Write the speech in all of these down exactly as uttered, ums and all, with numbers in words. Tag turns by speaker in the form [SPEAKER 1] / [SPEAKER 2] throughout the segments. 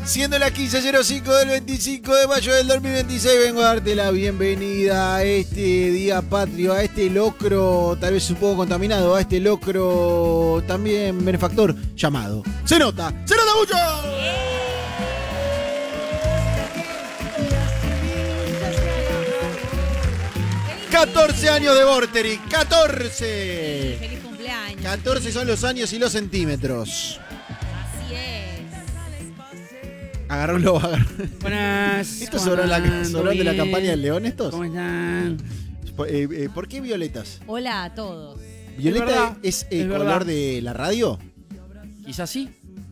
[SPEAKER 1] Siendo las quince cero cinco del veinticinco de mayo del dos mil veintiséis, vengo a darte la bienvenida a este día patrio, a este locro, tal vez un poco contaminado, a este locro también benefactor llamado Se Nota, Se Nota Mucho. catorce años de Vorterix, catorce.
[SPEAKER 2] Feliz cumpleaños.
[SPEAKER 1] catorce son los años y los centímetros.
[SPEAKER 2] Así es.
[SPEAKER 1] Agarró un lobo, agarró.
[SPEAKER 3] Buenas.
[SPEAKER 1] ¿Estos son la, son de la campaña del León estos?
[SPEAKER 3] ¿Cómo están?
[SPEAKER 1] Eh, eh, ¿Por qué violetas?
[SPEAKER 2] Hola a todos.
[SPEAKER 1] ¿Violeta es, es el
[SPEAKER 3] es
[SPEAKER 1] color
[SPEAKER 3] verdad.
[SPEAKER 1] de la radio?
[SPEAKER 3] Quizás sí.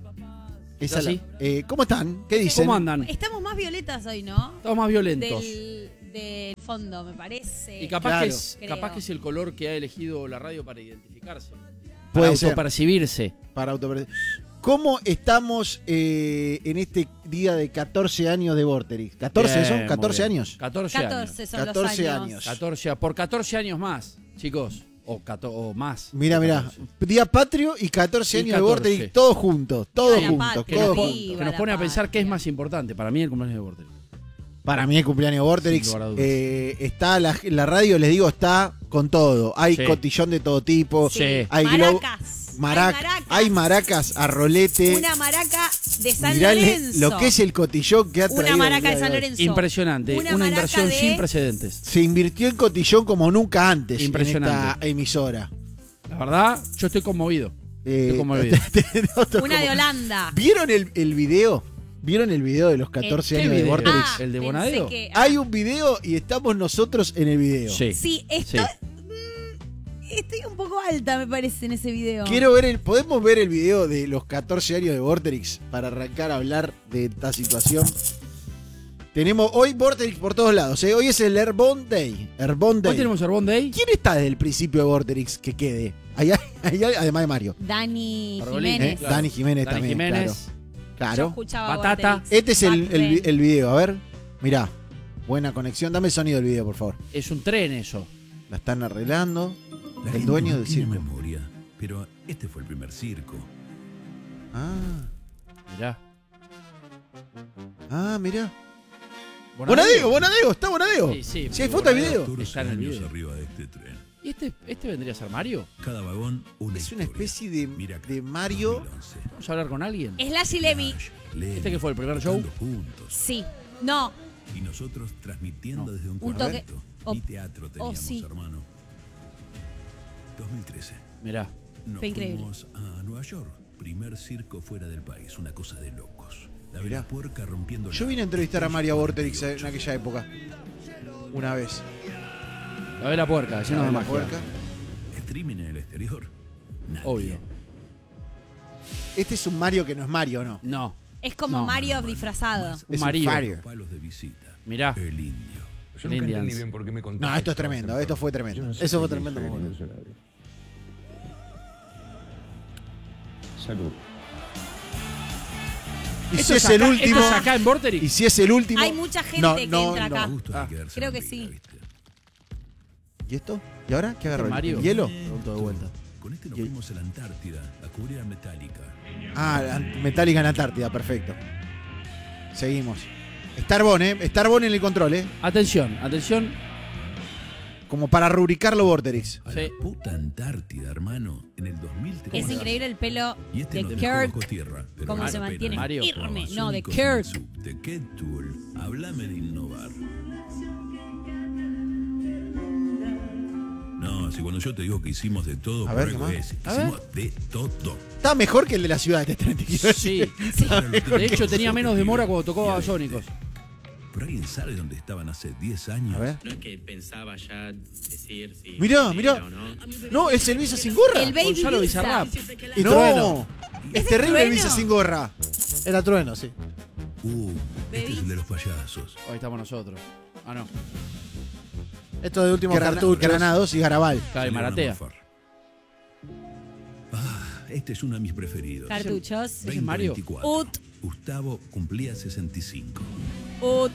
[SPEAKER 1] Esa
[SPEAKER 3] sí.
[SPEAKER 1] la- eh, ¿Cómo están? ¿Qué dicen?
[SPEAKER 3] ¿Cómo andan?
[SPEAKER 2] Estamos más violetas hoy, ¿no?
[SPEAKER 3] Estamos más violentos.
[SPEAKER 2] Del, del fondo, me parece.
[SPEAKER 3] Y capaz,
[SPEAKER 1] Claro.
[SPEAKER 3] que es,
[SPEAKER 2] Creo.
[SPEAKER 3] capaz que es el color que ha elegido la radio para identificarse.
[SPEAKER 1] Puede
[SPEAKER 3] para
[SPEAKER 1] ser.
[SPEAKER 3] autopercibirse.
[SPEAKER 1] Para autoper- ¿Cómo estamos eh, en este día de catorce años de Vorterix? ¿catorce
[SPEAKER 3] Bien,
[SPEAKER 1] son?
[SPEAKER 3] muy
[SPEAKER 1] ¿catorce
[SPEAKER 3] bien.
[SPEAKER 1] años?
[SPEAKER 3] catorce,
[SPEAKER 2] catorce
[SPEAKER 3] años.
[SPEAKER 2] son
[SPEAKER 1] catorce
[SPEAKER 2] los años.
[SPEAKER 1] años.
[SPEAKER 3] catorce, por catorce años más, chicos. O, cato- o más.
[SPEAKER 1] Mira, mira.
[SPEAKER 3] catorce.
[SPEAKER 1] Día patrio y catorce
[SPEAKER 3] Y
[SPEAKER 1] años
[SPEAKER 3] catorce.
[SPEAKER 1] de Vorterix, todos juntos, todos
[SPEAKER 2] Viva la
[SPEAKER 1] juntos.
[SPEAKER 2] patria,
[SPEAKER 3] Que nos,
[SPEAKER 1] todos
[SPEAKER 3] pon-
[SPEAKER 1] juntos.
[SPEAKER 2] Viva
[SPEAKER 3] que nos
[SPEAKER 2] la
[SPEAKER 3] pone a pensar qué es
[SPEAKER 2] patria.
[SPEAKER 3] más importante. Para mí el cumpleaños de Vorterix.
[SPEAKER 1] Para mí el cumpleaños de Vorterix
[SPEAKER 3] Sin lugar a dudas.
[SPEAKER 1] eh, está la, la radio, les digo, está con todo. Hay
[SPEAKER 3] Sí.
[SPEAKER 1] cotillón de todo tipo.
[SPEAKER 3] Sí.
[SPEAKER 1] Hay globo-
[SPEAKER 2] Maracas.
[SPEAKER 1] Marac-
[SPEAKER 2] hay maracas.
[SPEAKER 1] hay maracas a rolete.
[SPEAKER 2] Una maraca de San
[SPEAKER 1] Mirale
[SPEAKER 2] Lorenzo.
[SPEAKER 1] lo que es el cotillón que ha traído.
[SPEAKER 2] Una
[SPEAKER 1] el
[SPEAKER 2] maraca
[SPEAKER 1] día
[SPEAKER 2] de San
[SPEAKER 1] hoy.
[SPEAKER 2] Lorenzo.
[SPEAKER 3] Impresionante.
[SPEAKER 2] Una
[SPEAKER 3] Una,
[SPEAKER 2] maraca
[SPEAKER 3] inversión
[SPEAKER 2] de-
[SPEAKER 3] sin precedentes.
[SPEAKER 1] Se invirtió en cotillón como nunca antes en
[SPEAKER 3] Impresionante.
[SPEAKER 1] esta emisora.
[SPEAKER 3] La verdad, yo estoy conmovido.
[SPEAKER 1] Eh,
[SPEAKER 3] Estoy conmovido.
[SPEAKER 1] nosotros
[SPEAKER 2] Una de
[SPEAKER 1] como-
[SPEAKER 2] Holanda.
[SPEAKER 1] ¿Vieron el, el video? ¿Vieron el video de los catorce
[SPEAKER 3] ¿Qué
[SPEAKER 1] años de
[SPEAKER 3] video?
[SPEAKER 1] Vorterix?
[SPEAKER 2] Ah,
[SPEAKER 3] ¿El de
[SPEAKER 2] pensé
[SPEAKER 3] Bonadeo?
[SPEAKER 2] que- ah,
[SPEAKER 1] Hay un video y estamos nosotros en el video.
[SPEAKER 3] Sí.
[SPEAKER 2] Sí, estoy, mm, estoy un poco alta, me parece, en ese video.
[SPEAKER 1] Quiero ver el, ¿podemos ver el video de los catorce años de Vorterix para arrancar a hablar de esta situación? Tenemos hoy Vorterix por todos lados, ¿eh? Hoy es el Airborne Day. Airborne Day.
[SPEAKER 3] Hoy tenemos Arbón Day.
[SPEAKER 1] ¿Quién está desde el principio de Vorterix que quede? Ahí hay- ahí hay- además de Mario.
[SPEAKER 2] Dani
[SPEAKER 3] Arbolín,
[SPEAKER 1] ¿eh?
[SPEAKER 2] Jiménez.
[SPEAKER 3] Claro.
[SPEAKER 1] Dani Jiménez
[SPEAKER 3] Dani
[SPEAKER 1] también,
[SPEAKER 3] Jiménez.
[SPEAKER 2] Yo
[SPEAKER 1] claro. Claro.
[SPEAKER 2] escuchaba
[SPEAKER 3] Batata.
[SPEAKER 2] Vorterix.
[SPEAKER 1] Este es el,
[SPEAKER 2] Back
[SPEAKER 1] el,
[SPEAKER 2] then.
[SPEAKER 1] el video, a ver. Mirá, buena conexión. Dame el sonido del video, por favor.
[SPEAKER 3] Es un tren eso.
[SPEAKER 1] La están arreglando.
[SPEAKER 4] La
[SPEAKER 1] El
[SPEAKER 4] gente
[SPEAKER 1] dueño
[SPEAKER 4] no
[SPEAKER 1] del
[SPEAKER 4] tiene
[SPEAKER 1] circo.
[SPEAKER 4] memoria, pero este fue el primer circo.
[SPEAKER 1] Ah,
[SPEAKER 3] Mirá.
[SPEAKER 1] ah, mirá.
[SPEAKER 3] Bonadeo.
[SPEAKER 1] Bonadeo, Bonadeo, está Bonadeo.
[SPEAKER 3] Sí, sí.
[SPEAKER 1] Si hay foto de video.
[SPEAKER 4] catorce
[SPEAKER 3] Está en el
[SPEAKER 4] años
[SPEAKER 3] video.
[SPEAKER 4] arriba de este tren.
[SPEAKER 3] ¿Y este, este vendría a ser Mario?
[SPEAKER 4] Cada vagón una
[SPEAKER 1] Es una
[SPEAKER 4] historia.
[SPEAKER 1] especie de,
[SPEAKER 4] Mira acá,
[SPEAKER 1] de Mario.
[SPEAKER 4] dos mil once.
[SPEAKER 3] ¿Vamos a hablar con alguien?
[SPEAKER 2] Slash y Lemmy.
[SPEAKER 4] Flash, Lemmy,
[SPEAKER 3] ¿Este que fue el primer show?
[SPEAKER 4] tocando juntos.
[SPEAKER 2] Sí. No.
[SPEAKER 4] Y nosotros transmitiendo
[SPEAKER 3] No.
[SPEAKER 4] desde un,
[SPEAKER 2] Un
[SPEAKER 4] cuarto.
[SPEAKER 2] toque- o-
[SPEAKER 4] Ni teatro teníamos,
[SPEAKER 2] sí.
[SPEAKER 4] hermano. dos mil trece.
[SPEAKER 3] Mirá.
[SPEAKER 4] Nos
[SPEAKER 2] Fue increíble.
[SPEAKER 4] fuimos a Nueva York. Primer circo fuera del país. Una cosa de locos. La
[SPEAKER 1] Mirá.
[SPEAKER 4] vela puerca rompiendo.
[SPEAKER 1] Yo
[SPEAKER 4] la-
[SPEAKER 1] vine a entrevistar a Mario Vorterix en aquella época. Una vez.
[SPEAKER 3] La vela puerca, lleno de
[SPEAKER 1] La
[SPEAKER 3] magia.
[SPEAKER 1] puerca.
[SPEAKER 4] Streaming en el exterior. Nadie.
[SPEAKER 3] Obvio.
[SPEAKER 1] Este es un Mario que no es Mario, ¿no?
[SPEAKER 3] No.
[SPEAKER 2] Es como
[SPEAKER 3] No,
[SPEAKER 2] Mario
[SPEAKER 4] Más-
[SPEAKER 2] disfrazado.
[SPEAKER 4] más-
[SPEAKER 1] Es un
[SPEAKER 3] Mario.
[SPEAKER 1] Mario.
[SPEAKER 4] Palos de visita.
[SPEAKER 3] Mirá.
[SPEAKER 4] El indio.
[SPEAKER 5] Yo nunca
[SPEAKER 3] Indians.
[SPEAKER 5] entendí bien por qué me contaste.
[SPEAKER 1] No, esto es tremendo. Esto fue tremendo.
[SPEAKER 5] Yo no sé
[SPEAKER 1] Eso fue
[SPEAKER 5] qué
[SPEAKER 1] tremendo.
[SPEAKER 5] hice
[SPEAKER 1] como
[SPEAKER 5] en
[SPEAKER 1] bueno.
[SPEAKER 5] el escenario. Salud.
[SPEAKER 1] Y
[SPEAKER 3] ¿Esto
[SPEAKER 1] si es el
[SPEAKER 3] acá-
[SPEAKER 1] último.
[SPEAKER 3] ¿Esto es acá en Vorterix?
[SPEAKER 1] Y si es el último.
[SPEAKER 2] Hay mucha gente
[SPEAKER 1] No,
[SPEAKER 2] que
[SPEAKER 1] no,
[SPEAKER 2] entra
[SPEAKER 1] no.
[SPEAKER 2] acá.
[SPEAKER 4] Gusto de
[SPEAKER 3] Ah,
[SPEAKER 4] quedarse
[SPEAKER 2] creo
[SPEAKER 4] en
[SPEAKER 2] que
[SPEAKER 4] vida,
[SPEAKER 2] sí.
[SPEAKER 4] ¿viste?
[SPEAKER 1] ¿Y esto? ¿Y ahora? ¿Qué agarró? ¿El-
[SPEAKER 3] Mario.
[SPEAKER 1] ¿El hielo?
[SPEAKER 3] Pregunto de vuelta.
[SPEAKER 4] Con este nos
[SPEAKER 1] Y-
[SPEAKER 4] fuimos a la Antártida a cubrir a Metallica.
[SPEAKER 1] Ah, la Metallica en Antártida, perfecto. Seguimos. Starbone, ¿eh? Starbone en el control, ¿eh?
[SPEAKER 3] Atención, atención.
[SPEAKER 1] Como para rubricarlo Vorterix.
[SPEAKER 4] A
[SPEAKER 3] Sí.
[SPEAKER 4] la puta Antártida, hermano, en el dos mil tres.
[SPEAKER 2] Es increíble el pelo
[SPEAKER 4] Y este
[SPEAKER 2] de
[SPEAKER 4] nos dejó bajo
[SPEAKER 2] Kirk.
[SPEAKER 4] tierra. pero
[SPEAKER 2] cómo
[SPEAKER 4] vale
[SPEAKER 2] se
[SPEAKER 4] la
[SPEAKER 2] mantiene
[SPEAKER 4] pena.
[SPEAKER 3] Mario.
[SPEAKER 2] firme. No, de
[SPEAKER 4] Babasónicos en el
[SPEAKER 2] Kirk.
[SPEAKER 4] sub, de Ken Tool. Háblame de innovar. No, si cuando yo te digo que hicimos de todo,
[SPEAKER 1] A ver,
[SPEAKER 4] por algo
[SPEAKER 1] ¿qué más?
[SPEAKER 4] es,
[SPEAKER 1] A
[SPEAKER 4] hicimos de todo.
[SPEAKER 1] Está mejor que el de la ciudad, este tren, te quiero decir.
[SPEAKER 3] Sí.
[SPEAKER 4] Ahora lo tengo
[SPEAKER 3] De hecho,
[SPEAKER 4] que
[SPEAKER 3] tenía
[SPEAKER 4] hacer
[SPEAKER 3] menos
[SPEAKER 4] porque
[SPEAKER 3] demora
[SPEAKER 4] digo,
[SPEAKER 3] cuando tocó
[SPEAKER 4] y a
[SPEAKER 3] Babasónicos.
[SPEAKER 4] veces. Pero alguien sabe dónde estaban hace diez años.
[SPEAKER 1] A ver.
[SPEAKER 6] No es que pensaba ya decir si.
[SPEAKER 1] Mirá,
[SPEAKER 6] si
[SPEAKER 1] mirá.
[SPEAKER 6] era o no.
[SPEAKER 1] No, es el Visa sin gorra.
[SPEAKER 2] El Baby
[SPEAKER 3] Gonzalo
[SPEAKER 2] Visa.
[SPEAKER 3] Bizarrap.
[SPEAKER 1] Y
[SPEAKER 5] No.
[SPEAKER 1] Trueno. Es
[SPEAKER 2] ¿Ese
[SPEAKER 1] terrible el
[SPEAKER 2] Trueno?
[SPEAKER 1] Visa sin gorra.
[SPEAKER 5] Era Trueno, sí.
[SPEAKER 4] Uh, este es el de los payasos.
[SPEAKER 3] Ahí estamos nosotros. Ah, no.
[SPEAKER 5] Esto de último
[SPEAKER 1] Grana-
[SPEAKER 5] cartucho.
[SPEAKER 1] Granados y Garabal.
[SPEAKER 3] Claro, y
[SPEAKER 4] Salieron a
[SPEAKER 3] Maratea.
[SPEAKER 4] morfar. Ah, este es uno de mis preferidos.
[SPEAKER 2] Cartuchos.
[SPEAKER 3] ¿Ese es Mario?
[SPEAKER 4] veinte veinticuatro.
[SPEAKER 2] Ut.
[SPEAKER 4] Gustavo cumplía sesenta y cinco.
[SPEAKER 2] Ut.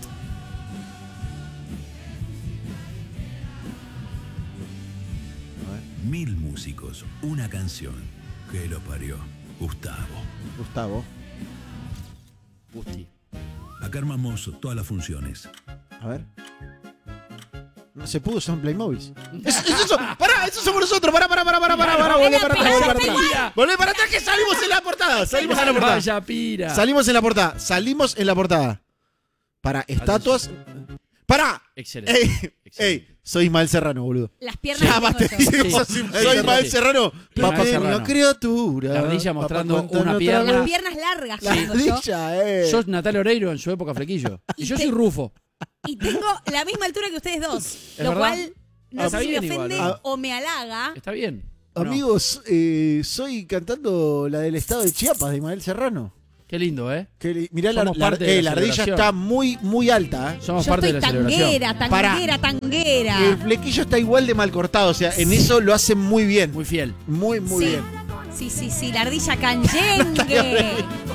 [SPEAKER 4] Mil músicos, una canción. Que lo parió. Gustavo.
[SPEAKER 1] Gustavo.
[SPEAKER 3] Gusti.
[SPEAKER 4] Acá armamos todas las funciones.
[SPEAKER 1] A ver. No se pudo, son Playmobil. Eso, eso, eso, pará, eso somos nosotros. Pará, pará, pará, pará, pará, pará. Volvé para atrás, volvé para atrás. Volvé para atrás que salimos en la portada. Salimos en la portada.
[SPEAKER 3] Vaya pira.
[SPEAKER 1] Salimos en la portada. Salimos en la portada. Para estatuas. ¡Pará!
[SPEAKER 3] Excelente.
[SPEAKER 1] Ey,
[SPEAKER 3] Excelente.
[SPEAKER 1] ey, soy Ismael Serrano, boludo.
[SPEAKER 2] Las piernas
[SPEAKER 1] Ya,
[SPEAKER 2] que
[SPEAKER 1] basta.
[SPEAKER 2] tengo yo.
[SPEAKER 3] Sí.
[SPEAKER 1] Soy Ismael Serrano.
[SPEAKER 3] Ismael
[SPEAKER 1] Papá de
[SPEAKER 3] Serrano.
[SPEAKER 1] una criatura.
[SPEAKER 3] La ardilla mostrando
[SPEAKER 1] Papá, cuéntame
[SPEAKER 3] una
[SPEAKER 1] otra
[SPEAKER 3] pierna.
[SPEAKER 1] vez.
[SPEAKER 2] Las piernas largas
[SPEAKER 1] La
[SPEAKER 2] que tengo yo.
[SPEAKER 1] ardilla, eh.
[SPEAKER 3] Sos Natalia Oreiro en su época flequillo. Y
[SPEAKER 2] Y
[SPEAKER 3] yo
[SPEAKER 2] te-
[SPEAKER 3] soy Rufo.
[SPEAKER 2] Y tengo la misma altura que ustedes dos.
[SPEAKER 3] ¿Es
[SPEAKER 2] Lo
[SPEAKER 3] verdad?
[SPEAKER 2] cual no
[SPEAKER 3] Ah,
[SPEAKER 2] sé
[SPEAKER 3] está
[SPEAKER 2] si me
[SPEAKER 3] bien igual,
[SPEAKER 2] ofende
[SPEAKER 1] ¿no?
[SPEAKER 2] o me halaga.
[SPEAKER 3] Está bien. ¿o no?
[SPEAKER 1] Amigos, eh, soy cantando la del estado de Chiapas de Ismael Serrano.
[SPEAKER 3] Qué lindo, ¿eh?
[SPEAKER 1] Que, le- mirá, la,
[SPEAKER 3] Somos
[SPEAKER 1] la,
[SPEAKER 3] parte de
[SPEAKER 1] eh,
[SPEAKER 3] la
[SPEAKER 1] la ardilla
[SPEAKER 3] celebración.
[SPEAKER 1] está muy, muy alta. ¿eh?
[SPEAKER 3] Somos
[SPEAKER 2] Yo
[SPEAKER 3] parte
[SPEAKER 2] estoy
[SPEAKER 3] de la celebración.
[SPEAKER 2] tanguera, tanguera, tanguera.
[SPEAKER 1] El flequillo está igual de mal cortado, o sea, en eso lo hacen muy bien.
[SPEAKER 3] Muy fiel.
[SPEAKER 1] Muy, muy
[SPEAKER 2] Sí.
[SPEAKER 1] bien.
[SPEAKER 2] Sí, sí, sí, la ardilla canyengue.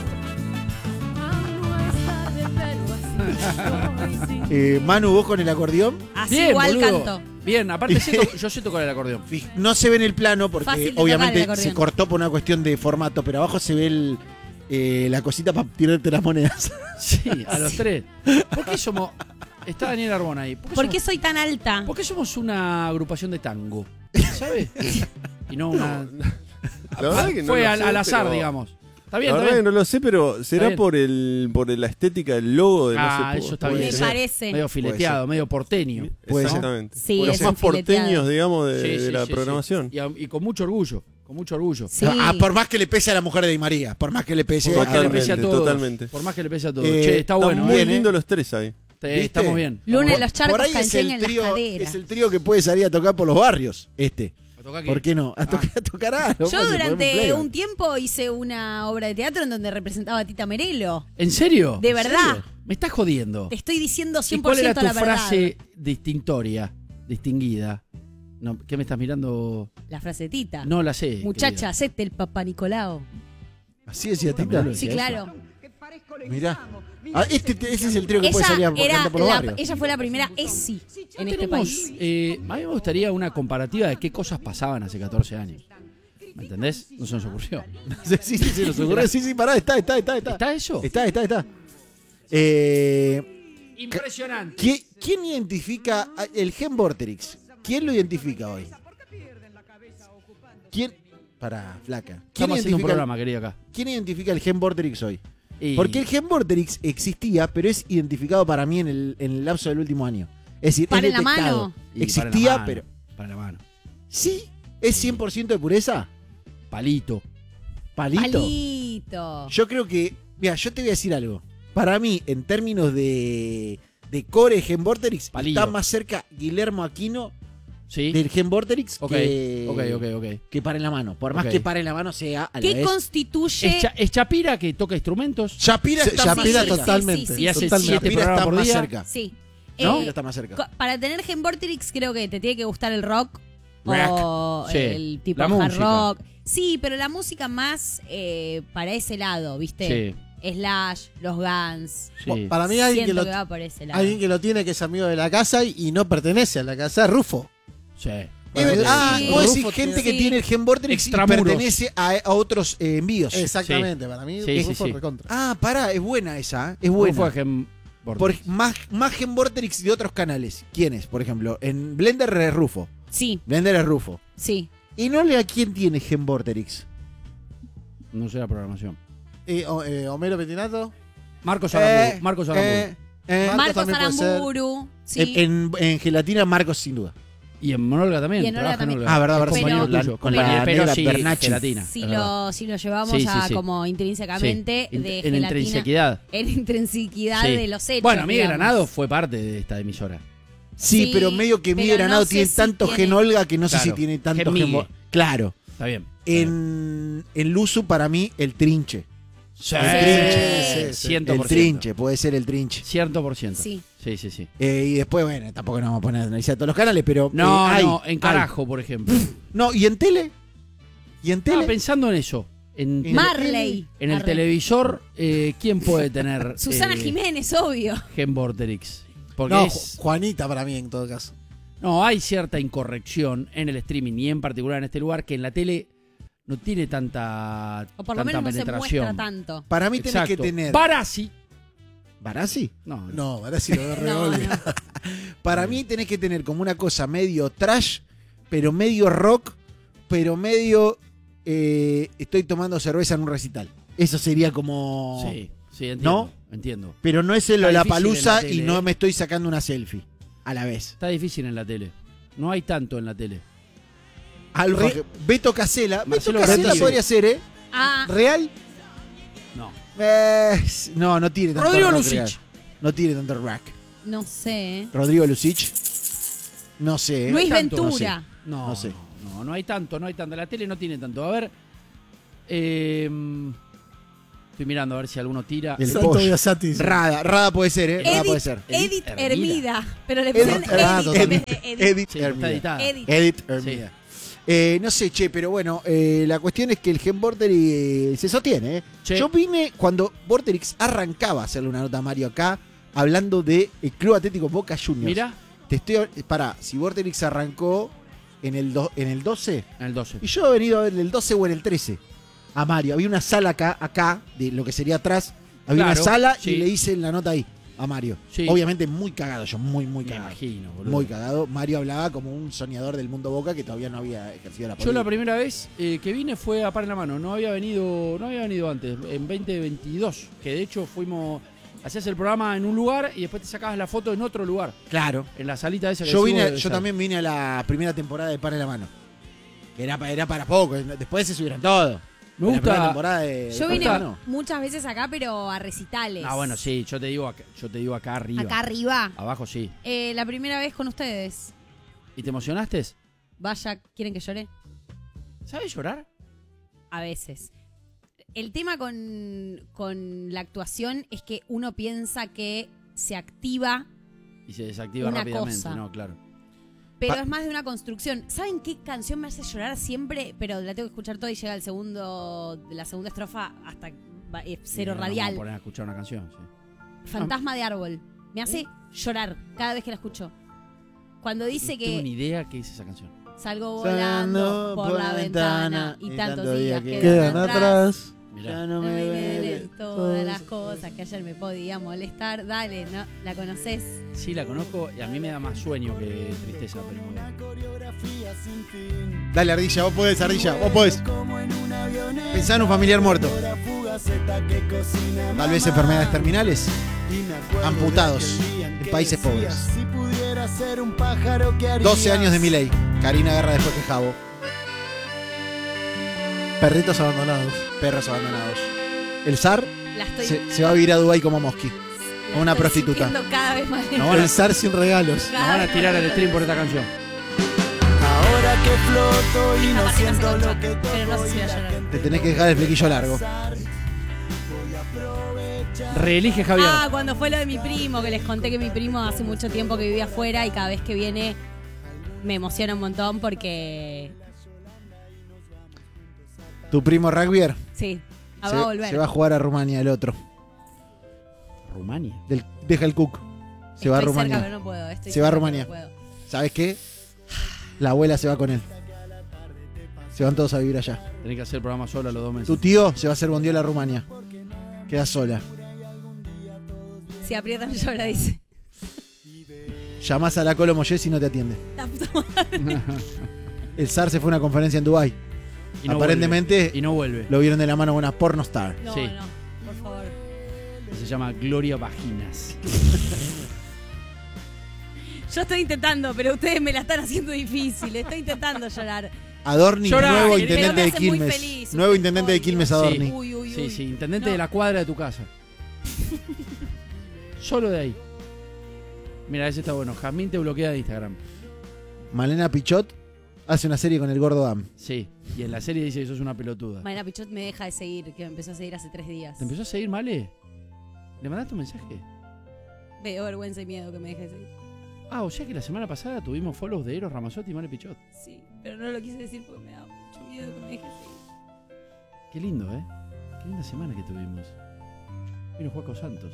[SPEAKER 1] Eh, Manu, vos con el acordeón.
[SPEAKER 2] Así
[SPEAKER 3] Bien,
[SPEAKER 2] igual
[SPEAKER 3] boludo.
[SPEAKER 2] canto.
[SPEAKER 3] Bien, aparte sé to- yo sé tocar el acordeón.
[SPEAKER 1] Fij- No se ve en el plano porque
[SPEAKER 2] Fácil de tocar el
[SPEAKER 1] obviamente
[SPEAKER 2] acordeón.
[SPEAKER 1] se cortó por una cuestión de formato, pero abajo se ve el, eh, la cosita para tirarte las monedas.
[SPEAKER 3] Sí, a los tres. ¿Por qué somos...? Está Daniel Arbón ahí. ¿Por qué,
[SPEAKER 2] ¿Por qué
[SPEAKER 3] somos,
[SPEAKER 2] soy tan alta?
[SPEAKER 3] por qué somos una agrupación de tango? ¿Sabes? Y no una...
[SPEAKER 7] La verdad que no
[SPEAKER 3] Fue
[SPEAKER 7] lo
[SPEAKER 3] al,
[SPEAKER 7] sé,
[SPEAKER 3] al azar,
[SPEAKER 7] pero-
[SPEAKER 3] digamos. Está
[SPEAKER 7] La
[SPEAKER 3] bien,
[SPEAKER 7] verdad
[SPEAKER 3] está
[SPEAKER 7] que
[SPEAKER 3] bien.
[SPEAKER 7] no lo sé, pero será
[SPEAKER 3] bien.
[SPEAKER 7] por el por la estética del logo de
[SPEAKER 3] Ah,
[SPEAKER 7] no sé
[SPEAKER 3] eso
[SPEAKER 7] po-
[SPEAKER 3] está
[SPEAKER 7] puede
[SPEAKER 3] bien.
[SPEAKER 2] Me
[SPEAKER 7] ser.
[SPEAKER 2] parece.
[SPEAKER 3] Medio fileteado,
[SPEAKER 1] ser.
[SPEAKER 3] medio porteño.
[SPEAKER 1] Puede ser.
[SPEAKER 7] Exactamente.
[SPEAKER 2] Sí,
[SPEAKER 7] Los
[SPEAKER 2] es
[SPEAKER 7] más
[SPEAKER 2] un fileteado.
[SPEAKER 7] porteños, digamos, de,
[SPEAKER 3] Sí,
[SPEAKER 7] de
[SPEAKER 3] sí,
[SPEAKER 7] la
[SPEAKER 3] sí, sí.
[SPEAKER 7] programación.
[SPEAKER 3] Y, a- y con mucho orgullo. Con mucho orgullo.
[SPEAKER 2] Sí.
[SPEAKER 1] Ah, por más que le pese a la mujer de Di María, por más que le pese
[SPEAKER 3] Por más que le pese a
[SPEAKER 7] Totalmente,
[SPEAKER 3] todos.
[SPEAKER 7] totalmente.
[SPEAKER 3] Por más que le pese a todos.
[SPEAKER 1] Eh,
[SPEAKER 3] Che, está
[SPEAKER 1] está
[SPEAKER 3] bueno.
[SPEAKER 7] Muy
[SPEAKER 3] ¿eh?
[SPEAKER 7] lindo los tres ahí.
[SPEAKER 3] Te-
[SPEAKER 1] ¿Viste?
[SPEAKER 3] Estamos bien.
[SPEAKER 2] Luna
[SPEAKER 3] Estamos
[SPEAKER 2] en los charcos,
[SPEAKER 1] por ahí es
[SPEAKER 2] canchen
[SPEAKER 1] el,
[SPEAKER 2] en las
[SPEAKER 1] trío,
[SPEAKER 2] caderas.
[SPEAKER 1] es el trío que puede salir a tocar por los barrios, este.
[SPEAKER 3] bien. ¿Me toca qué?
[SPEAKER 1] ¿Por qué no? A, tocar, a tocar algo.
[SPEAKER 2] Yo
[SPEAKER 1] Vamos a
[SPEAKER 2] durante
[SPEAKER 1] poner playback.
[SPEAKER 2] un tiempo hice una obra de teatro en donde representaba a Tita Merelo.
[SPEAKER 3] ¿En serio?
[SPEAKER 2] De
[SPEAKER 3] ¿En
[SPEAKER 2] verdad.
[SPEAKER 3] serio? Me estás jodiendo.
[SPEAKER 2] Te estoy diciendo
[SPEAKER 3] ¿Y
[SPEAKER 2] cien por
[SPEAKER 3] cuál era
[SPEAKER 2] ciento
[SPEAKER 3] tu
[SPEAKER 2] la verdad.
[SPEAKER 3] frase distintoria, distinguida? No, ¿qué me estás mirando?
[SPEAKER 2] La frase de Tita.
[SPEAKER 3] No la sé.
[SPEAKER 2] Muchacha,
[SPEAKER 3] querida.
[SPEAKER 2] hacete el papá Nicolau.
[SPEAKER 1] Así decía Tita.
[SPEAKER 3] También lo
[SPEAKER 2] Sí,
[SPEAKER 3] decía
[SPEAKER 2] claro.
[SPEAKER 1] Mirá. Ah, este, ese es el trío que puede salir
[SPEAKER 2] Ella,
[SPEAKER 1] a
[SPEAKER 2] era
[SPEAKER 1] cantar por los
[SPEAKER 2] la-
[SPEAKER 1] barrios.
[SPEAKER 2] ella fue la primera ESI en este
[SPEAKER 3] Tenemos,
[SPEAKER 2] país.
[SPEAKER 3] eh, a mí me gustaría una comparativa de qué cosas pasaban hace catorce años. ¿Me entendés? No se nos ocurrió.
[SPEAKER 1] Sí, sí, sí, se nos ocurrió. Sí, sí, pará, está, está, está. Está,
[SPEAKER 3] ¿Está eso?
[SPEAKER 1] está, está. está. Eh,
[SPEAKER 3] Impresionante.
[SPEAKER 1] ¿quién, quién identifica a- el Gen Vorterix? ¿Quién lo identifica hoy? ¿Quién? Pará, flaca. ¿Quién
[SPEAKER 3] Estamos haciendo un
[SPEAKER 1] identifica,
[SPEAKER 3] programa, querida, acá.
[SPEAKER 1] ¿Quién identifica el Gen Vorterix hoy?
[SPEAKER 3] Y-
[SPEAKER 1] Porque el Gen Vorterix existía, pero es identificado para mí en el, en el lapso del último año. Es decir,
[SPEAKER 2] Para
[SPEAKER 1] es
[SPEAKER 2] en la
[SPEAKER 1] detectado.
[SPEAKER 2] mano.
[SPEAKER 3] y para la
[SPEAKER 1] Existía,
[SPEAKER 3] mano,
[SPEAKER 1] pero...
[SPEAKER 3] Para la mano.
[SPEAKER 1] ¿Sí? ¿Es cien por ciento de pureza?
[SPEAKER 3] Palito.
[SPEAKER 1] ¿Palito?
[SPEAKER 2] Palito.
[SPEAKER 1] Yo creo que... Mira, yo te voy a decir algo. Para mí, en términos de, de core Gen Vorterix,
[SPEAKER 3] Palillo.
[SPEAKER 1] está más cerca Guillermo Aquino
[SPEAKER 3] ¿Sí?
[SPEAKER 1] del Gen Vorterix
[SPEAKER 3] Ok,
[SPEAKER 1] que,
[SPEAKER 3] ok, ok, ok.
[SPEAKER 1] que para en la mano. Por más
[SPEAKER 3] Ok.
[SPEAKER 1] que para en la mano sea a la
[SPEAKER 2] ¿Qué
[SPEAKER 1] vez...
[SPEAKER 2] constituye?
[SPEAKER 3] ¿Es, Cha- es Chapira que toca instrumentos?
[SPEAKER 1] Shapira
[SPEAKER 5] Se-
[SPEAKER 1] está más
[SPEAKER 5] Shapira
[SPEAKER 1] cerca.
[SPEAKER 5] totalmente.
[SPEAKER 2] Sí, sí,
[SPEAKER 3] Y hace
[SPEAKER 5] totalmente.
[SPEAKER 3] siete
[SPEAKER 1] Shapira
[SPEAKER 3] programas
[SPEAKER 1] está
[SPEAKER 3] por
[SPEAKER 1] más
[SPEAKER 3] día.
[SPEAKER 1] cerca.
[SPEAKER 2] Sí.
[SPEAKER 3] ¿No?
[SPEAKER 2] Eh,
[SPEAKER 1] Shapira está más cerca.
[SPEAKER 2] co- para tener Gen Vorterix creo que te tiene que gustar el rock
[SPEAKER 3] Rock.
[SPEAKER 2] o
[SPEAKER 3] Sí,
[SPEAKER 2] el tipo
[SPEAKER 3] la
[SPEAKER 2] hard
[SPEAKER 3] música.
[SPEAKER 2] rock. Sí, pero la música más eh, para ese lado, ¿viste?
[SPEAKER 3] Sí,
[SPEAKER 2] Slash, los Guns.
[SPEAKER 3] sí.
[SPEAKER 5] Para mí alguien que,
[SPEAKER 2] Siento
[SPEAKER 5] lo,
[SPEAKER 2] que va por ese lado.
[SPEAKER 5] alguien que lo tiene, que es amigo de la casa y, y no pertenece a la casa, es Rufo.
[SPEAKER 3] Sí.
[SPEAKER 1] Es verdad. Ah,
[SPEAKER 2] Sí.
[SPEAKER 1] vos decís
[SPEAKER 5] Rufo
[SPEAKER 1] gente
[SPEAKER 5] tiene-
[SPEAKER 1] que tiene el Gen Vorterix y
[SPEAKER 3] Extramuros.
[SPEAKER 1] pertenece a, a otros eh, envíos.
[SPEAKER 5] Exactamente, para mí
[SPEAKER 3] Sí, sí,
[SPEAKER 5] Rufo
[SPEAKER 3] sí.
[SPEAKER 5] recontra.
[SPEAKER 1] Ah, pará, es buena esa, ¿eh? es
[SPEAKER 3] ¿Cómo
[SPEAKER 1] buena.
[SPEAKER 3] fue Gem
[SPEAKER 1] Por,
[SPEAKER 3] Vortex?
[SPEAKER 1] más, más Gen Vorterix de otros canales. ¿Quiénes? Por ejemplo, en Blender es Rufo.
[SPEAKER 2] Sí,
[SPEAKER 1] Blender es Rufo.
[SPEAKER 2] sí.
[SPEAKER 1] Y no le a quién tiene Gen Vorterix.
[SPEAKER 3] No sé la programación.
[SPEAKER 5] Eh, o- eh, Homero Petinato.
[SPEAKER 3] Marcos Aramburu.
[SPEAKER 1] Eh,
[SPEAKER 3] Marcos Aramburu.
[SPEAKER 1] eh, eh.
[SPEAKER 5] Marcos
[SPEAKER 2] Marcos
[SPEAKER 5] también puede ser.
[SPEAKER 2] Aramburu. Sí.
[SPEAKER 1] En, en- en Gelatina, Marcos, sin duda.
[SPEAKER 3] Y en Monolga también.
[SPEAKER 2] Y en Monolga
[SPEAKER 3] trabaja
[SPEAKER 2] también.
[SPEAKER 1] Ah, verdad,
[SPEAKER 3] Es
[SPEAKER 1] verdad.
[SPEAKER 3] compañero
[SPEAKER 2] Pero-
[SPEAKER 3] tuyo,
[SPEAKER 1] con la
[SPEAKER 3] compañero, pero
[SPEAKER 1] negra
[SPEAKER 3] sí,
[SPEAKER 1] Bernacci.
[SPEAKER 3] gelatina.
[SPEAKER 2] si,
[SPEAKER 3] es verdad.
[SPEAKER 2] lo, si lo llevamos
[SPEAKER 3] Sí, sí,
[SPEAKER 2] a
[SPEAKER 3] sí.
[SPEAKER 2] como intrínsecamente
[SPEAKER 3] Sí,
[SPEAKER 2] de
[SPEAKER 3] en
[SPEAKER 2] gelatina.
[SPEAKER 3] intrinsequidad.
[SPEAKER 2] En intrinsiquidad
[SPEAKER 3] Sí.
[SPEAKER 2] de los hechos.
[SPEAKER 3] Bueno, Miguel
[SPEAKER 2] digamos.
[SPEAKER 3] Granado fue parte de esta emisora.
[SPEAKER 1] Sí,
[SPEAKER 2] Sí,
[SPEAKER 1] pero medio que
[SPEAKER 2] pero
[SPEAKER 1] Miguel Granado
[SPEAKER 2] no sé
[SPEAKER 1] tiene
[SPEAKER 2] si
[SPEAKER 1] tanto
[SPEAKER 2] tiene-
[SPEAKER 1] Gen Olga que no sé
[SPEAKER 3] Claro,
[SPEAKER 1] si tiene tanto
[SPEAKER 3] Gen
[SPEAKER 1] Gen
[SPEAKER 3] Migue.
[SPEAKER 1] Vo- Claro.
[SPEAKER 3] Está bien. está bien.
[SPEAKER 1] En, en Luzu, para mí, el trinche.
[SPEAKER 3] Sí,
[SPEAKER 1] el trinche.
[SPEAKER 5] Sí, sí, sí.
[SPEAKER 3] ciento
[SPEAKER 1] El
[SPEAKER 3] por ciento.
[SPEAKER 1] trinche, puede ser el trinche.
[SPEAKER 3] Ciento por ciento.
[SPEAKER 2] Sí.
[SPEAKER 3] Sí, sí, sí.
[SPEAKER 1] Eh, y después, bueno, tampoco nos vamos a poner a analizar todos los canales, pero.
[SPEAKER 3] No,
[SPEAKER 1] eh, hay,
[SPEAKER 3] no, en
[SPEAKER 1] hay.
[SPEAKER 3] carajo, por ejemplo.
[SPEAKER 1] No, ¿y en tele? ¿Y en
[SPEAKER 3] Estaba
[SPEAKER 1] tele?
[SPEAKER 3] pensando en eso. En, tele-
[SPEAKER 2] Marley.
[SPEAKER 3] en el
[SPEAKER 2] Arre.
[SPEAKER 3] televisor, eh, ¿quién puede tener
[SPEAKER 2] Susana
[SPEAKER 3] eh,
[SPEAKER 2] Jiménez, obvio.
[SPEAKER 3] Gen Vorterix? Porque
[SPEAKER 5] No,
[SPEAKER 3] es-
[SPEAKER 5] Ju- Juanita para mí en todo caso.
[SPEAKER 3] no, hay cierta incorrección en el streaming y en particular en este lugar que en la tele no tiene tanta,
[SPEAKER 2] O por lo
[SPEAKER 3] tanta
[SPEAKER 2] menos no se
[SPEAKER 3] penetración.
[SPEAKER 2] muestra tanto.
[SPEAKER 1] Para mí tenés que
[SPEAKER 3] Exacto.
[SPEAKER 1] tener.
[SPEAKER 3] Barassi,
[SPEAKER 1] ¿Barassi?
[SPEAKER 3] No, no.
[SPEAKER 5] No, ahora sí lo veo re
[SPEAKER 2] No,
[SPEAKER 5] obvio.
[SPEAKER 2] no.
[SPEAKER 1] Para mí tenés que tener como una cosa medio trash, pero medio rock, pero medio eh, estoy tomando cerveza en un recital. Eso sería como...
[SPEAKER 3] Sí, sí, entiendo.
[SPEAKER 1] ¿No?
[SPEAKER 3] Entiendo.
[SPEAKER 1] Pero no es el
[SPEAKER 3] Está
[SPEAKER 1] Lollapalooza
[SPEAKER 3] difícil en la
[SPEAKER 1] y
[SPEAKER 3] tele,
[SPEAKER 1] no
[SPEAKER 3] ¿eh?
[SPEAKER 1] me estoy sacando una selfie a la vez.
[SPEAKER 3] Está difícil en la tele. No hay tanto en la tele.
[SPEAKER 1] Algo
[SPEAKER 5] Re-
[SPEAKER 1] que- Beto Casella. Beto
[SPEAKER 3] Marcelo
[SPEAKER 1] Casella
[SPEAKER 3] Casella.
[SPEAKER 1] podría ser, ¿eh?
[SPEAKER 2] Ah,
[SPEAKER 1] ¿Real?
[SPEAKER 3] No.
[SPEAKER 1] Eh, no, no tiene tanto
[SPEAKER 3] Rodrigo
[SPEAKER 1] rock
[SPEAKER 3] Lucich.
[SPEAKER 1] real. No tiene tanto rock.
[SPEAKER 2] no sé. ¿eh?
[SPEAKER 1] Rodrigo Lucich. No sé. ¿eh?
[SPEAKER 2] Luis
[SPEAKER 3] tanto,
[SPEAKER 2] Ventura.
[SPEAKER 3] No,
[SPEAKER 1] No sé.
[SPEAKER 3] No, no, no hay tanto, no hay tanto. La tele no tiene tanto. A ver. eh, estoy mirando a ver si alguno tira.
[SPEAKER 1] El
[SPEAKER 5] Santo
[SPEAKER 1] pollo.
[SPEAKER 5] Biasati dice.
[SPEAKER 1] Rada, Rada puede ser, ¿eh? Rada
[SPEAKER 2] Edith,
[SPEAKER 1] puede ser.
[SPEAKER 2] Edith
[SPEAKER 3] Edith
[SPEAKER 2] Hermida. Pero le
[SPEAKER 1] Edith
[SPEAKER 2] pusieron
[SPEAKER 1] Hermida,
[SPEAKER 2] Edith en vez
[SPEAKER 1] totalmente.
[SPEAKER 2] de Edith.
[SPEAKER 1] Edith
[SPEAKER 3] Sí, está
[SPEAKER 1] Hermida.
[SPEAKER 3] editada.
[SPEAKER 2] Edith.
[SPEAKER 1] Edith Hermida. Eh, no sé, che, pero bueno, eh, la cuestión es que el Gen Vorterix se sostiene. ¿eh?
[SPEAKER 3] Che.
[SPEAKER 1] Yo vine cuando Vorterix arrancaba a hacerle una nota a Mario acá, hablando de el Club Atlético Boca Juniors.
[SPEAKER 3] Mira,
[SPEAKER 1] Te estoy, pará, si Vorterix arrancó en el, do- en el doce,
[SPEAKER 3] en el doce.
[SPEAKER 1] y yo he venido a ver en el doce o en el trece a Mario. Había una sala acá, acá, de lo que sería atrás, había
[SPEAKER 3] Claro,
[SPEAKER 1] una sala
[SPEAKER 3] sí.
[SPEAKER 1] y le hice la nota ahí a Mario.
[SPEAKER 3] Sí.
[SPEAKER 1] Obviamente muy cagado, yo muy, muy
[SPEAKER 3] Me
[SPEAKER 1] cagado.
[SPEAKER 3] imagino, boludo.
[SPEAKER 1] Muy cagado. Mario hablaba como un soñador del mundo Boca que todavía no había ejercido la
[SPEAKER 3] Yo
[SPEAKER 1] política.
[SPEAKER 3] la primera vez eh, que vine fue a Par en la Mano. No había venido, no había venido antes, en veinte veintidós. Que de hecho fuimos, hacías el programa en un lugar y después te sacabas la foto en otro lugar.
[SPEAKER 1] Claro.
[SPEAKER 3] En la salita esa que
[SPEAKER 1] Yo,
[SPEAKER 3] decimos
[SPEAKER 1] vine,
[SPEAKER 3] de
[SPEAKER 1] yo
[SPEAKER 3] estar.
[SPEAKER 1] también vine a la primera temporada de Par en la Mano. Era, pa- era para poco. Después se subieron todos.
[SPEAKER 3] Me
[SPEAKER 1] La primera
[SPEAKER 3] gusta.
[SPEAKER 1] temporada de, de
[SPEAKER 2] Yo
[SPEAKER 1] Par en
[SPEAKER 2] vine
[SPEAKER 1] la Mano.
[SPEAKER 2] muchas veces acá, pero a recitales.
[SPEAKER 3] Ah, bueno, sí, yo te digo acá, yo te digo acá arriba.
[SPEAKER 2] Acá arriba.
[SPEAKER 3] Abajo sí.
[SPEAKER 2] Eh, la primera vez con ustedes.
[SPEAKER 3] ¿Y te emocionaste?
[SPEAKER 2] Vaya, ¿quieren que llore?
[SPEAKER 3] ¿Sabes llorar?
[SPEAKER 2] A veces. El tema con, con la actuación es que uno piensa que se activa,
[SPEAKER 3] Y se desactiva
[SPEAKER 2] Una
[SPEAKER 3] rápidamente,
[SPEAKER 2] cosa.
[SPEAKER 3] no, claro.
[SPEAKER 2] pero
[SPEAKER 1] Pa-
[SPEAKER 2] es más de una construcción. ¿Saben qué canción me hace llorar siempre? Pero la tengo que escuchar toda y llega el segundo, de la segunda estrofa hasta va- eh, cero
[SPEAKER 3] Y nos
[SPEAKER 2] radial.
[SPEAKER 3] Vamos a poner a escuchar una canción, sí.
[SPEAKER 2] Fantasma de árbol. Me hace llorar cada vez que la escucho. Cuando dice
[SPEAKER 3] No tengo
[SPEAKER 2] que
[SPEAKER 3] ni idea qué es esa canción.
[SPEAKER 2] salgo volando por la ventana y tantos días quedan
[SPEAKER 5] Quedan
[SPEAKER 2] atrás.
[SPEAKER 5] atrás.
[SPEAKER 3] Mirá.
[SPEAKER 1] Ya
[SPEAKER 2] No
[SPEAKER 1] no
[SPEAKER 2] me
[SPEAKER 1] me
[SPEAKER 2] duelen
[SPEAKER 1] duele.
[SPEAKER 2] todas las cosas que ayer me podía molestar. Dale, ¿no? ¿La conoces?
[SPEAKER 3] Sí, la conozco y a mí me da más sueño que tristeza, pero
[SPEAKER 1] Dale, Ardilla, vos podés, Ardilla, vos podés. Pensá en un familiar muerto. Tal vez enfermedades terminales. Amputados en países pobres. doce años de Milei. Karina Guerra después que Jabo.
[SPEAKER 5] Perritos abandonados.
[SPEAKER 1] Perros abandonados. El zar
[SPEAKER 2] La estoy,
[SPEAKER 1] se, se va a vivir a Dubái como Mosqui.
[SPEAKER 2] la
[SPEAKER 1] una
[SPEAKER 2] estoy
[SPEAKER 1] prostituta.
[SPEAKER 2] sintiendo cada vez más
[SPEAKER 3] No van a-
[SPEAKER 5] El zar sin regalos.
[SPEAKER 3] nos van a tirar al stream por esta canción.
[SPEAKER 8] Ahora que floto y
[SPEAKER 2] Esta
[SPEAKER 8] no
[SPEAKER 2] parte me hace
[SPEAKER 8] siento lo
[SPEAKER 2] control,
[SPEAKER 8] que
[SPEAKER 2] pero no sé si voy a
[SPEAKER 8] toco y
[SPEAKER 2] llorar.
[SPEAKER 1] Te tenés que dejar el flequillo largo.
[SPEAKER 3] Reelige Javier.
[SPEAKER 2] Ah, cuando fue lo de mi primo, que les conté que mi primo hace mucho tiempo que vivía afuera y cada vez que viene me emociona un montón porque
[SPEAKER 1] Tu primo rugbyer
[SPEAKER 2] sí, ah,
[SPEAKER 1] se,
[SPEAKER 2] va a volver.
[SPEAKER 1] se va a jugar a Rumania, el otro.
[SPEAKER 3] Rumania.
[SPEAKER 1] Del, deja el Cook. Se va a
[SPEAKER 2] Estoy
[SPEAKER 1] Rumania.
[SPEAKER 2] cerca, pero no puedo. Estoy
[SPEAKER 1] Se va a
[SPEAKER 2] cerca,
[SPEAKER 1] Rumania.
[SPEAKER 2] pero no puedo.
[SPEAKER 1] ¿Sabes qué? La abuela se va con él. Se van todos a vivir allá.
[SPEAKER 3] Tenés que hacer el programa solo a los dos meses.
[SPEAKER 1] Tu tío se va a hacer bondiola a Rumania. Queda sola.
[SPEAKER 2] Si aprietan llora, dice.
[SPEAKER 1] Llamás a la Colo Moyes y no te atiende.
[SPEAKER 2] La puta madre.
[SPEAKER 1] El zar se fue a una conferencia en Dubái.
[SPEAKER 3] Y no
[SPEAKER 1] Aparentemente
[SPEAKER 3] vuelve. Y no vuelve.
[SPEAKER 1] lo vieron de la mano con una pornostar.
[SPEAKER 2] No,
[SPEAKER 3] Sí.
[SPEAKER 2] no, por favor.
[SPEAKER 3] Se llama Gloria Vaginas.
[SPEAKER 2] Yo estoy intentando, pero ustedes me la están haciendo difícil. Estoy intentando llorar.
[SPEAKER 1] Adorni,
[SPEAKER 3] Llora,
[SPEAKER 1] nuevo
[SPEAKER 3] pero
[SPEAKER 1] intendente
[SPEAKER 2] me
[SPEAKER 1] de
[SPEAKER 2] hace muy
[SPEAKER 1] Quilmes.
[SPEAKER 2] feliz.
[SPEAKER 1] Nuevo intendente de
[SPEAKER 2] Ay,
[SPEAKER 1] Quilmes,
[SPEAKER 2] Dios.
[SPEAKER 1] Adorni.
[SPEAKER 2] Uy, uy,
[SPEAKER 3] Sí,
[SPEAKER 2] uy.
[SPEAKER 3] sí, intendente
[SPEAKER 2] No.
[SPEAKER 3] de la cuadra de tu casa. Solo de ahí. Mira, ese está bueno. Jazmín te bloquea de Instagram.
[SPEAKER 1] Malena Pichot hace una serie con el gordo Am.
[SPEAKER 3] Sí. Y en la serie dice que sos una pelotuda.
[SPEAKER 2] Malena Pichot me deja de seguir, que me empezó a seguir hace tres días.
[SPEAKER 3] ¿Te empezó a seguir Male? ¿Le mandaste un mensaje?
[SPEAKER 2] Veo vergüenza y miedo que me deje de seguir.
[SPEAKER 3] Ah, o sea que la semana pasada tuvimos follows de Eros Ramazzotti y Male Pichot.
[SPEAKER 2] Sí, pero no lo quise decir porque me da mucho miedo que me deje de seguir.
[SPEAKER 3] Qué lindo, ¿eh? Qué linda semana que tuvimos. Vino Juaco Santos.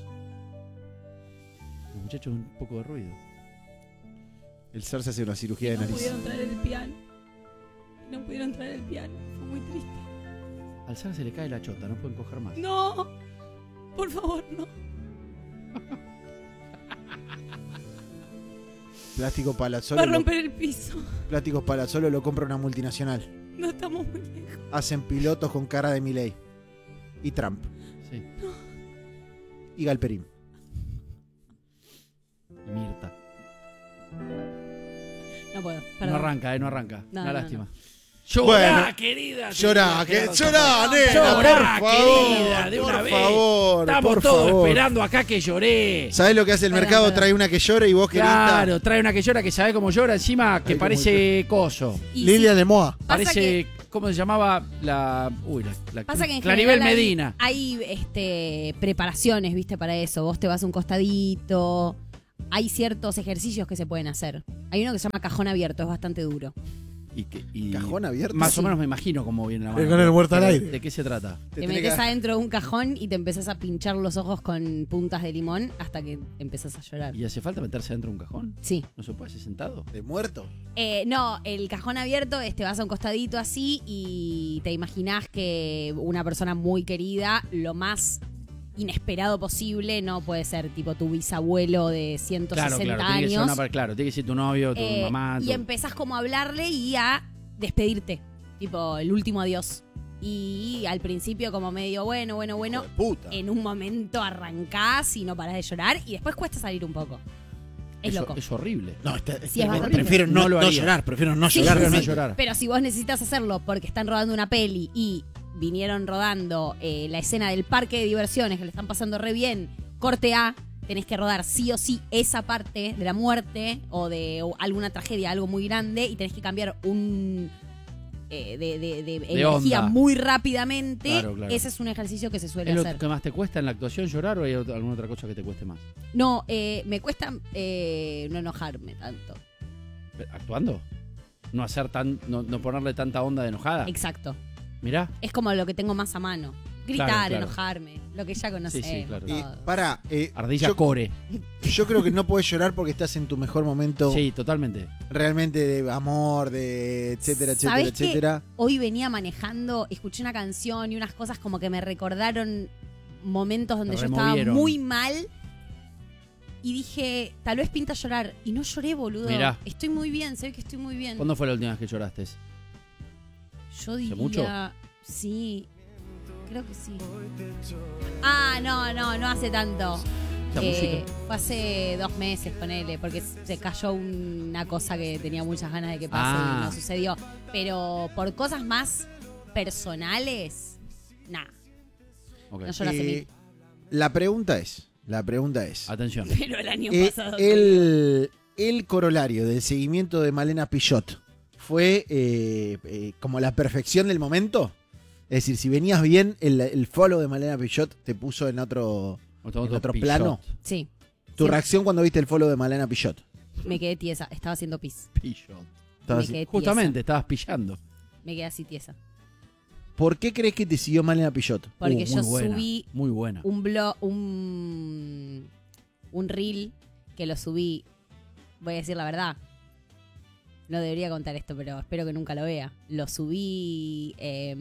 [SPEAKER 3] Los muchachos un poco de ruido.
[SPEAKER 1] El zar se hace una cirugía de
[SPEAKER 2] No
[SPEAKER 1] nariz.
[SPEAKER 2] pudieron traer el piano. No pudieron traer el piano. Fue muy triste.
[SPEAKER 3] Al zar se le cae la chota, no pueden coger más.
[SPEAKER 2] No, por favor, no.
[SPEAKER 1] Plástico
[SPEAKER 2] Va
[SPEAKER 1] Palazzolo.
[SPEAKER 2] a
[SPEAKER 1] lo-
[SPEAKER 2] romper el piso.
[SPEAKER 1] Plásticos Palazzolo lo compra una multinacional.
[SPEAKER 2] No estamos muy lejos.
[SPEAKER 1] Hacen pilotos con cara de Milei. Y Trump.
[SPEAKER 3] Sí.
[SPEAKER 1] Y Galperín.
[SPEAKER 3] Y Mirta.
[SPEAKER 2] No puedo,
[SPEAKER 3] No
[SPEAKER 2] perdón.
[SPEAKER 3] arranca, eh, no arranca.
[SPEAKER 2] No,
[SPEAKER 3] Una
[SPEAKER 2] no,
[SPEAKER 3] lástima.
[SPEAKER 2] no.
[SPEAKER 3] Llorá,
[SPEAKER 1] Bueno,
[SPEAKER 3] querida.
[SPEAKER 1] Llorá, que, llorá, nena,
[SPEAKER 3] Llorá,
[SPEAKER 1] por favor.
[SPEAKER 3] querida, de
[SPEAKER 1] por
[SPEAKER 3] una vez.
[SPEAKER 1] favor,
[SPEAKER 3] Estamos
[SPEAKER 1] por
[SPEAKER 3] todos
[SPEAKER 1] favor.
[SPEAKER 3] esperando acá que lloré.
[SPEAKER 1] ¿Sabés lo que hace el
[SPEAKER 2] Perdón,
[SPEAKER 1] mercado?
[SPEAKER 2] perdón.
[SPEAKER 1] Trae una que llora y vos querés.
[SPEAKER 3] Claro, trae una que llora que sabe cómo llora encima, que
[SPEAKER 1] Ay, cómo
[SPEAKER 3] parece coso.
[SPEAKER 2] Y
[SPEAKER 5] Lilia
[SPEAKER 2] sí,
[SPEAKER 5] de Moa.
[SPEAKER 2] Pasa
[SPEAKER 3] Parece, ¿cómo se llamaba? La. Uy, la. la
[SPEAKER 2] pasa que en
[SPEAKER 3] Claribel
[SPEAKER 2] general hay-
[SPEAKER 3] Medina.
[SPEAKER 2] Hay, este, preparaciones, viste, para eso. Vos te vas a un costadito. Hay ciertos ejercicios que se pueden hacer. Hay uno que se llama cajón abierto, es bastante duro.
[SPEAKER 3] Y que- y
[SPEAKER 1] ¿Cajón abierto?
[SPEAKER 3] Más
[SPEAKER 2] Sí.
[SPEAKER 3] o menos me imagino cómo viene la mano.
[SPEAKER 5] con el muerto al
[SPEAKER 3] Pero,
[SPEAKER 5] aire.
[SPEAKER 3] ¿De qué se trata?
[SPEAKER 1] Te
[SPEAKER 2] Te
[SPEAKER 1] tenés
[SPEAKER 2] metes
[SPEAKER 1] que-
[SPEAKER 2] adentro de un cajón y te empezás a pinchar los ojos con puntas de limón hasta que empezás a llorar.
[SPEAKER 3] ¿Y hace falta meterse dentro de un cajón?
[SPEAKER 2] Sí.
[SPEAKER 3] ¿No se puede hacer sentado?
[SPEAKER 1] ¿De muerto?
[SPEAKER 2] Eh, no, el cajón abierto, este, vas a un costadito así y te imaginás que una persona muy querida, lo más inesperado posible, no puede ser tipo tu bisabuelo de ciento sesenta
[SPEAKER 3] Claro, claro. Tiene que ser
[SPEAKER 2] años.
[SPEAKER 3] una, claro, tiene que ser tu novio, tu
[SPEAKER 2] eh,
[SPEAKER 3] mamá.
[SPEAKER 2] y
[SPEAKER 3] tu-
[SPEAKER 2] empezás como a hablarle y a despedirte, tipo el último adiós. Y al principio como medio bueno, bueno, bueno,
[SPEAKER 1] Hijo de puta.
[SPEAKER 2] en un momento arrancás y no parás de llorar y después cuesta salir un poco. Es
[SPEAKER 3] Eso-
[SPEAKER 2] loco.
[SPEAKER 3] Es horrible.
[SPEAKER 5] No, está,
[SPEAKER 2] Sí, es bastante
[SPEAKER 5] prefiero no,
[SPEAKER 3] No lo
[SPEAKER 5] no
[SPEAKER 3] haría.
[SPEAKER 5] llorar, prefiero no
[SPEAKER 2] Sí,
[SPEAKER 5] llorar.
[SPEAKER 3] Prefiero no
[SPEAKER 5] realmente.
[SPEAKER 3] llorar.
[SPEAKER 2] Pero si vos necesitas hacerlo porque están rodando una peli y vinieron rodando eh, la escena del parque de diversiones que le están pasando re bien, corte A, tenés que rodar sí o sí esa parte de la muerte o de o alguna tragedia, algo muy grande, y tenés que cambiar un eh, de, de- de energía
[SPEAKER 3] onda.
[SPEAKER 2] muy rápidamente.
[SPEAKER 3] Claro, claro.
[SPEAKER 2] Ese es un ejercicio que se suele
[SPEAKER 3] ¿Es lo
[SPEAKER 2] hacer.
[SPEAKER 3] que más te cuesta en la actuación llorar o hay otra- alguna otra cosa que te cueste más?
[SPEAKER 2] No, eh, me cuesta eh, no enojarme tanto.
[SPEAKER 3] ¿Actuando? No hacer tan, no, no ponerle tanta onda de enojada.
[SPEAKER 2] Exacto.
[SPEAKER 3] Mirá.
[SPEAKER 2] Es como lo que tengo más a mano. Gritar,
[SPEAKER 3] Claro, claro.
[SPEAKER 2] enojarme, lo que ya conocemos.
[SPEAKER 3] Sí, sí, claro.
[SPEAKER 1] Y
[SPEAKER 2] todo.
[SPEAKER 1] para, eh,
[SPEAKER 3] Ardilla
[SPEAKER 1] yo,
[SPEAKER 3] core.
[SPEAKER 1] yo creo que no podés llorar porque estás en tu mejor momento
[SPEAKER 3] Sí, totalmente.
[SPEAKER 1] realmente de amor, de etcétera, etcétera,
[SPEAKER 2] ¿Sabés qué?
[SPEAKER 1] etcétera.
[SPEAKER 2] Hoy venía manejando, escuché una canción y unas cosas como que me recordaron momentos donde
[SPEAKER 3] Te
[SPEAKER 2] yo estaba
[SPEAKER 3] removieron.
[SPEAKER 2] muy mal y dije, tal vez pinta llorar. Y no lloré, boludo.
[SPEAKER 3] Mirá.
[SPEAKER 2] Estoy muy bien, sé que estoy muy bien.
[SPEAKER 3] ¿Cuándo fue la última vez que lloraste?
[SPEAKER 2] Yo diría...
[SPEAKER 3] mucho?
[SPEAKER 2] Sí, creo que sí. Ah, no, no, no hace tanto.
[SPEAKER 3] La
[SPEAKER 2] Eh,
[SPEAKER 3] música.
[SPEAKER 2] fue hace dos meses, ponele, porque se cayó una cosa que tenía muchas ganas de que pase
[SPEAKER 3] Ah.
[SPEAKER 2] y no sucedió. Pero por cosas más personales, nada.
[SPEAKER 3] Ok.
[SPEAKER 2] No lloras en
[SPEAKER 1] Eh,
[SPEAKER 2] mí.
[SPEAKER 1] la pregunta es, la pregunta es,
[SPEAKER 3] Atención.
[SPEAKER 2] Pero el año
[SPEAKER 1] eh,
[SPEAKER 2] pasado.
[SPEAKER 1] el, el corolario del seguimiento de Malena Pichot fue eh, eh, como la perfección del momento. Es decir, si venías bien, el, el follow de Malena Pichot te puso en otro,
[SPEAKER 3] Otro-
[SPEAKER 1] en otro
[SPEAKER 3] pichot.
[SPEAKER 1] plano.
[SPEAKER 2] Sí,
[SPEAKER 1] Tu
[SPEAKER 2] Sí.
[SPEAKER 1] reacción cuando viste el follow de Malena Pichot.
[SPEAKER 2] me quedé tiesa. Estaba haciendo pis.
[SPEAKER 3] Pichot.
[SPEAKER 1] Estabas
[SPEAKER 2] Me
[SPEAKER 1] así,
[SPEAKER 2] quedé tiesa.
[SPEAKER 3] Justamente, estabas pillando.
[SPEAKER 2] Me quedé así tiesa.
[SPEAKER 1] ¿Por qué crees que te siguió Malena Pichot?
[SPEAKER 2] Porque
[SPEAKER 3] Uh, muy
[SPEAKER 2] yo
[SPEAKER 3] buena,
[SPEAKER 2] subí
[SPEAKER 3] Muy buena.
[SPEAKER 2] un blog, un, un reel que lo subí, voy a decir la verdad, no debería contar esto, pero espero que nunca lo vea. Lo subí eh,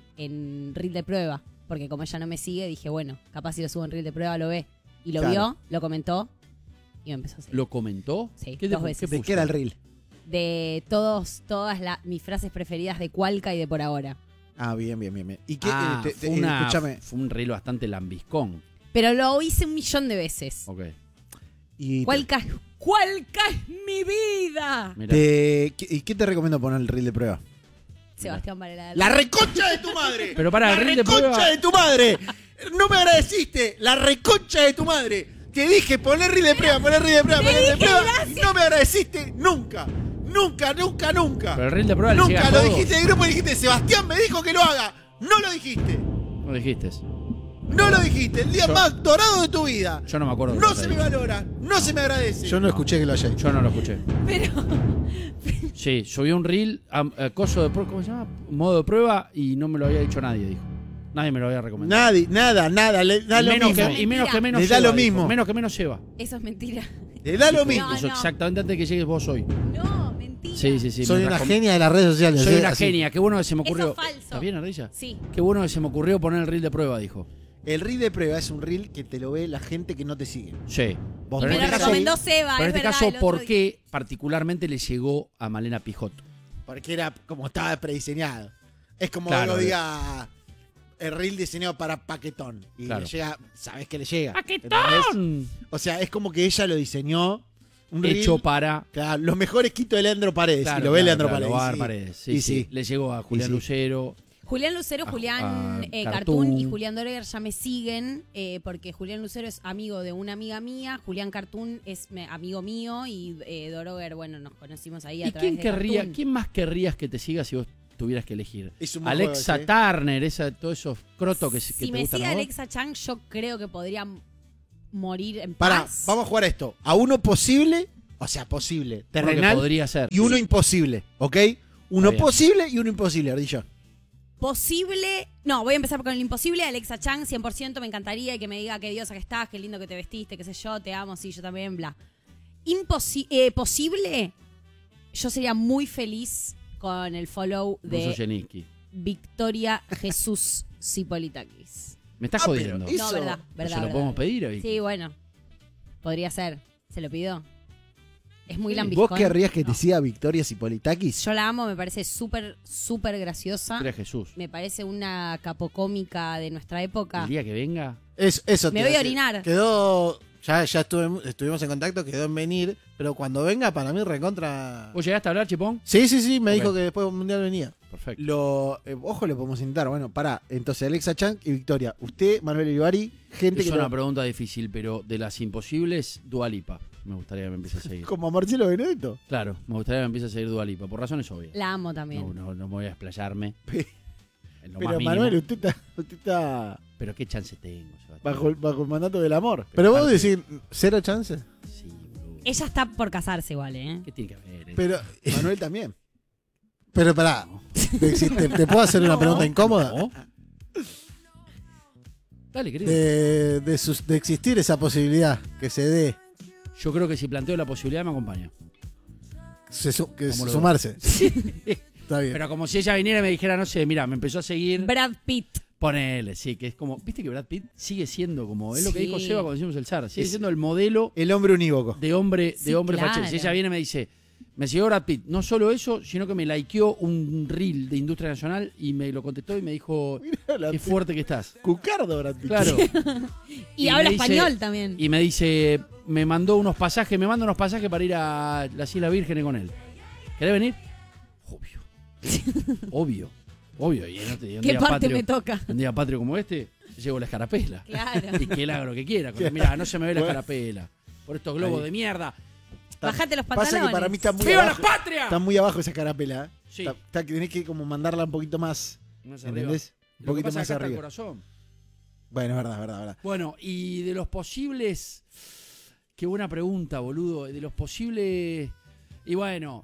[SPEAKER 2] en reel de prueba, porque como ella no me sigue, dije, bueno, capaz si lo subo en reel de prueba lo ve. Y lo
[SPEAKER 1] Claro.
[SPEAKER 2] vio, lo comentó y me empezó a seguir.
[SPEAKER 3] ¿Lo comentó?
[SPEAKER 2] Sí,
[SPEAKER 3] ¿Qué
[SPEAKER 2] dos
[SPEAKER 3] te-
[SPEAKER 2] veces.
[SPEAKER 3] qué
[SPEAKER 1] ¿De
[SPEAKER 3] puso?
[SPEAKER 1] qué era el reel?
[SPEAKER 2] De todos, todas la- mis frases preferidas de Cualca y de Por Ahora.
[SPEAKER 1] Ah, bien, bien, bien. bien. ¿Y qué?
[SPEAKER 3] Ah,
[SPEAKER 1] eh, te- te-
[SPEAKER 3] fue, una-
[SPEAKER 1] escúchame.
[SPEAKER 3] fue un reel bastante lambiscón.
[SPEAKER 2] Pero lo hice un millón de veces.
[SPEAKER 3] Ok.
[SPEAKER 1] Y te-
[SPEAKER 2] Cualca, Cualca es mi vida.
[SPEAKER 3] Mirá.
[SPEAKER 1] te- ¿qué- ¿Y qué te recomiendo poner el reel de prueba?
[SPEAKER 2] Sebastián Varela.
[SPEAKER 1] ¡La reconcha de tu madre!
[SPEAKER 3] Pero pará,
[SPEAKER 1] ¡La
[SPEAKER 3] el reel de
[SPEAKER 1] reconcha
[SPEAKER 3] prueba-
[SPEAKER 1] de tu madre! ¡No me agradeciste! ¡La reconcha de tu madre! Te dije poner reel de prueba, poner reel de prueba, poner reel de prueba. Y no me agradeciste nunca. Nunca, nunca, nunca.
[SPEAKER 3] Pero el reel de prueba le llega
[SPEAKER 1] Nunca
[SPEAKER 3] a
[SPEAKER 1] lo
[SPEAKER 3] todos.
[SPEAKER 1] dijiste en el grupo y dijiste, Sebastián me dijo que lo haga. No lo dijiste.
[SPEAKER 3] No dijiste.
[SPEAKER 1] No lo dijiste. El día
[SPEAKER 3] Yo-
[SPEAKER 1] más dorado de tu vida.
[SPEAKER 3] Yo no me acuerdo. de
[SPEAKER 1] No
[SPEAKER 3] lo que
[SPEAKER 1] se
[SPEAKER 3] te
[SPEAKER 1] me
[SPEAKER 3] dije.
[SPEAKER 1] valora. No se me agradece.
[SPEAKER 5] Yo no escuché que lo haya hecho.
[SPEAKER 3] Yo no lo escuché.
[SPEAKER 2] Pero
[SPEAKER 3] Sí, subió un reel a, a coso de prueba, ¿cómo se llama? Modo de prueba y no me lo había dicho nadie, dijo. Nadie me lo había recomendado.
[SPEAKER 1] Nadie, nada, nada. Le da
[SPEAKER 3] y,
[SPEAKER 1] lo
[SPEAKER 3] menos
[SPEAKER 1] mismo.
[SPEAKER 3] que, y menos que menos
[SPEAKER 1] Le da
[SPEAKER 3] lleva,
[SPEAKER 1] lo
[SPEAKER 3] dijo.
[SPEAKER 1] mismo.
[SPEAKER 3] Menos que menos lleva.
[SPEAKER 2] eso es mentira.
[SPEAKER 1] Le da lo
[SPEAKER 3] Dijo,
[SPEAKER 1] mismo.
[SPEAKER 2] No,
[SPEAKER 3] Eso
[SPEAKER 2] no.
[SPEAKER 3] exactamente antes de que llegues vos hoy.
[SPEAKER 2] No, mentira.
[SPEAKER 3] Sí, sí, sí.
[SPEAKER 5] Soy
[SPEAKER 3] mientras
[SPEAKER 5] una
[SPEAKER 3] com-
[SPEAKER 5] genia de las redes sociales.
[SPEAKER 3] Soy
[SPEAKER 5] ¿eh?
[SPEAKER 3] una
[SPEAKER 5] Así.
[SPEAKER 3] genia. Qué bueno que se me ocurrió.
[SPEAKER 2] Eso es falso.
[SPEAKER 3] ¿Está bien, Ardilla?
[SPEAKER 2] Sí.
[SPEAKER 3] Qué bueno que se me ocurrió poner el reel de prueba, dijo.
[SPEAKER 1] El reel de prueba es un reel que te lo ve la gente que no te sigue.
[SPEAKER 3] Sí.
[SPEAKER 1] Vos
[SPEAKER 3] Pero
[SPEAKER 2] Me
[SPEAKER 3] en
[SPEAKER 2] lo
[SPEAKER 3] este caso-
[SPEAKER 2] recomendó Seba,
[SPEAKER 3] Pero en
[SPEAKER 2] es
[SPEAKER 3] este
[SPEAKER 2] verdad,
[SPEAKER 3] caso,
[SPEAKER 2] el otro
[SPEAKER 3] ¿por
[SPEAKER 2] día.
[SPEAKER 3] qué particularmente le llegó a Malena Pijotto?
[SPEAKER 1] Porque era como estaba prediseñado. Es como
[SPEAKER 3] Claro,
[SPEAKER 1] algo
[SPEAKER 3] de-
[SPEAKER 1] diga el reel diseñado para Paquetón. Y
[SPEAKER 3] Claro.
[SPEAKER 1] le llega, sabes que le llega. ¿entendés?
[SPEAKER 3] ¡Paquetón!
[SPEAKER 1] O sea, es como que ella lo diseñó. Un reel,
[SPEAKER 3] Hecho para...
[SPEAKER 1] claro, los mejores quitos de Leandro Paredes.
[SPEAKER 3] Claro,
[SPEAKER 1] y lo ve
[SPEAKER 3] claro,
[SPEAKER 1] Leandro
[SPEAKER 3] claro,
[SPEAKER 1] Paredes.
[SPEAKER 3] lo va a dar
[SPEAKER 1] sí.
[SPEAKER 3] Paredes, sí,
[SPEAKER 1] Y
[SPEAKER 3] sí.
[SPEAKER 1] sí.
[SPEAKER 3] Le llegó a Julián
[SPEAKER 1] sí.
[SPEAKER 3] Lucero.
[SPEAKER 2] Julián Lucero,
[SPEAKER 3] A-
[SPEAKER 2] Julián
[SPEAKER 3] a
[SPEAKER 2] eh,
[SPEAKER 3] Cartoon.
[SPEAKER 2] Cartoon y Julián Doreger ya me siguen eh, porque Julián Lucero es amigo de una amiga mía, Julián Cartoon es me- amigo mío y eh, Doroger, bueno, nos conocimos ahí a
[SPEAKER 3] ¿Y
[SPEAKER 2] través
[SPEAKER 3] quién
[SPEAKER 2] de
[SPEAKER 3] querría,
[SPEAKER 2] Cartoon.
[SPEAKER 3] quién más querrías que te siga si vos tuvieras que elegir?
[SPEAKER 1] Es un buen
[SPEAKER 3] Alexa
[SPEAKER 1] juego ese, ¿eh?
[SPEAKER 3] Turner, esa, todos esos crotos que, que
[SPEAKER 2] Si
[SPEAKER 3] te
[SPEAKER 2] me
[SPEAKER 3] gustan
[SPEAKER 2] sigue
[SPEAKER 3] a vos.
[SPEAKER 2] Alexa Chang, yo creo que podría m- morir en
[SPEAKER 1] Pará,
[SPEAKER 2] paz.
[SPEAKER 1] vamos a jugar a esto. A uno posible, o sea, posible,
[SPEAKER 3] Uno que
[SPEAKER 1] terrenal,
[SPEAKER 3] podría ser.
[SPEAKER 1] y uno imposible, ¿ok? Uno
[SPEAKER 3] Está bien.
[SPEAKER 1] posible y uno imposible, Ardillo.
[SPEAKER 2] Posible, no, voy a empezar con el imposible. Alexa Chang, cien por ciento, me encantaría y que me diga qué diosa que estás, qué lindo que te vestiste, qué sé yo, te amo, sí, yo también, bla. Imposi eh, posible, yo sería muy feliz con el follow
[SPEAKER 3] Russo
[SPEAKER 2] de
[SPEAKER 3] Yeniski.
[SPEAKER 2] Victoria Jesús Cipolitakis.
[SPEAKER 3] Me estás
[SPEAKER 1] Ah,
[SPEAKER 3] jodiendo.
[SPEAKER 1] pero
[SPEAKER 2] No,
[SPEAKER 1] Eso-
[SPEAKER 2] verdad,
[SPEAKER 3] ¿Se
[SPEAKER 2] verdad.
[SPEAKER 3] lo
[SPEAKER 2] verdad.
[SPEAKER 3] podemos pedir a Vicky?
[SPEAKER 2] Sí, bueno, podría ser. ¿Se lo pido? Es muy
[SPEAKER 1] ¿Vos
[SPEAKER 2] lambiscón.
[SPEAKER 1] querrías que te siga Victoria Cipolitakis?
[SPEAKER 2] Yo la amo, me parece súper, súper graciosa.
[SPEAKER 3] Victoria Jesús.
[SPEAKER 2] Me parece una capocómica de nuestra época.
[SPEAKER 3] El día que venga,
[SPEAKER 5] Es- eso
[SPEAKER 2] Me
[SPEAKER 5] te
[SPEAKER 2] voy
[SPEAKER 5] iba
[SPEAKER 2] a
[SPEAKER 5] decir.
[SPEAKER 2] orinar.
[SPEAKER 5] Quedó. Ya, ya estuve- estuvimos en contacto, quedó en venir. Pero cuando venga, para mí recontra.
[SPEAKER 3] ¿vos llegaste a hablar, Chipón?
[SPEAKER 5] Sí, sí, sí, me
[SPEAKER 3] Ok.
[SPEAKER 5] dijo que después del mundial venía.
[SPEAKER 3] Perfecto.
[SPEAKER 1] Lo, eh, ojo, lo podemos intentar. Bueno, pará. Entonces, Alexa Chang y Victoria. Usted, Manuel Ibarri, gente
[SPEAKER 3] Es
[SPEAKER 1] que
[SPEAKER 3] una
[SPEAKER 1] lo-
[SPEAKER 3] pregunta difícil, pero de las imposibles, Dua Lipa. Me gustaría que me empiece a seguir.
[SPEAKER 1] como Marcelo Benedetto.
[SPEAKER 3] Claro, me gustaría que me empiece a seguir Dua Lipa, por razones obvias.
[SPEAKER 2] La amo también.
[SPEAKER 3] No, no, no me voy a explayarme.
[SPEAKER 1] Pe-
[SPEAKER 3] En lo
[SPEAKER 1] Pero
[SPEAKER 3] más mínimo.
[SPEAKER 1] Manuel, usted está, usted está
[SPEAKER 3] Pero qué chance tengo, Sebastián.
[SPEAKER 1] bajo, el- bajo el mandato del amor.
[SPEAKER 5] Pero vos
[SPEAKER 3] aparte-
[SPEAKER 5] decís, cero chances.
[SPEAKER 3] Sí, boludo.
[SPEAKER 2] Ella está por casarse igual, ¿eh?
[SPEAKER 3] ¿Qué tiene que ver? eh?
[SPEAKER 1] Pero Manuel también.
[SPEAKER 5] Pero pará, ¿te, te- te puedo hacer una
[SPEAKER 2] No.
[SPEAKER 5] pregunta incómoda?
[SPEAKER 3] ¿No? Dale, querido.
[SPEAKER 5] De, de, sus- de existir esa posibilidad que se dé,
[SPEAKER 3] Yo creo que si planteo la posibilidad me acompaña.
[SPEAKER 5] se su- que
[SPEAKER 3] ¿Cómo lo
[SPEAKER 5] sumarse. Está bien.
[SPEAKER 3] Pero como si ella viniera y me dijera, no sé, mira, me empezó a seguir.
[SPEAKER 2] Brad Pitt.
[SPEAKER 3] Ponele, sí, que es como. Viste que Brad Pitt sigue siendo como. Es lo que
[SPEAKER 2] Sí.
[SPEAKER 3] dijo Seba cuando hicimos el SAR. Sigue
[SPEAKER 1] Es-
[SPEAKER 3] siendo el modelo
[SPEAKER 1] El hombre unívoco.
[SPEAKER 3] de hombre,
[SPEAKER 2] Sí,
[SPEAKER 3] de hombre
[SPEAKER 2] claro.
[SPEAKER 3] fachero. Si ella viene y me dice, me siguió Brad Pitt. No solo eso, sino que me likeó un reel de Industria Nacional y me lo contestó y me dijo,
[SPEAKER 1] La
[SPEAKER 3] qué fuerte que estás.
[SPEAKER 1] Cucardo, Brad Pitt.
[SPEAKER 3] Claro.
[SPEAKER 2] Y,
[SPEAKER 3] Y
[SPEAKER 2] habla
[SPEAKER 3] me dice-
[SPEAKER 2] español también.
[SPEAKER 3] Y me dice, me mandó unos pasajes, me manda unos pasajes para ir a las Islas Vírgenes con él. ¿Querés venir? Obvio. Obvio. Obvio. Y en este- y un
[SPEAKER 2] ¿Qué
[SPEAKER 3] día
[SPEAKER 2] parte
[SPEAKER 3] patrio-
[SPEAKER 2] me toca?
[SPEAKER 3] Un día patrio como este, llevo la escarapela.
[SPEAKER 2] Claro.
[SPEAKER 3] Y que él haga lo que quiera. Mira, no se me ve la
[SPEAKER 1] Bueno.
[SPEAKER 3] escarapela. Por estos globos
[SPEAKER 1] Ahí.
[SPEAKER 3] de mierda.
[SPEAKER 2] Bajate los
[SPEAKER 1] Pasa
[SPEAKER 2] pantalones.
[SPEAKER 1] que para mí está muy
[SPEAKER 3] ¡Viva la
[SPEAKER 1] abajo.
[SPEAKER 3] patria!
[SPEAKER 1] Está muy abajo esa carapela. ¿eh?
[SPEAKER 3] Sí.
[SPEAKER 1] Está, está que tenés que como mandarla un poquito más.
[SPEAKER 3] Más arriba.
[SPEAKER 1] ¿Entendés? Un
[SPEAKER 3] Lo que
[SPEAKER 1] poquito
[SPEAKER 3] pasa
[SPEAKER 1] más
[SPEAKER 3] es que acá está el
[SPEAKER 1] arriba.
[SPEAKER 3] corazón.
[SPEAKER 1] Bueno, es verdad, es verdad, es verdad.
[SPEAKER 3] Bueno, y de los posibles. Qué buena pregunta, boludo. De los posibles. Y bueno.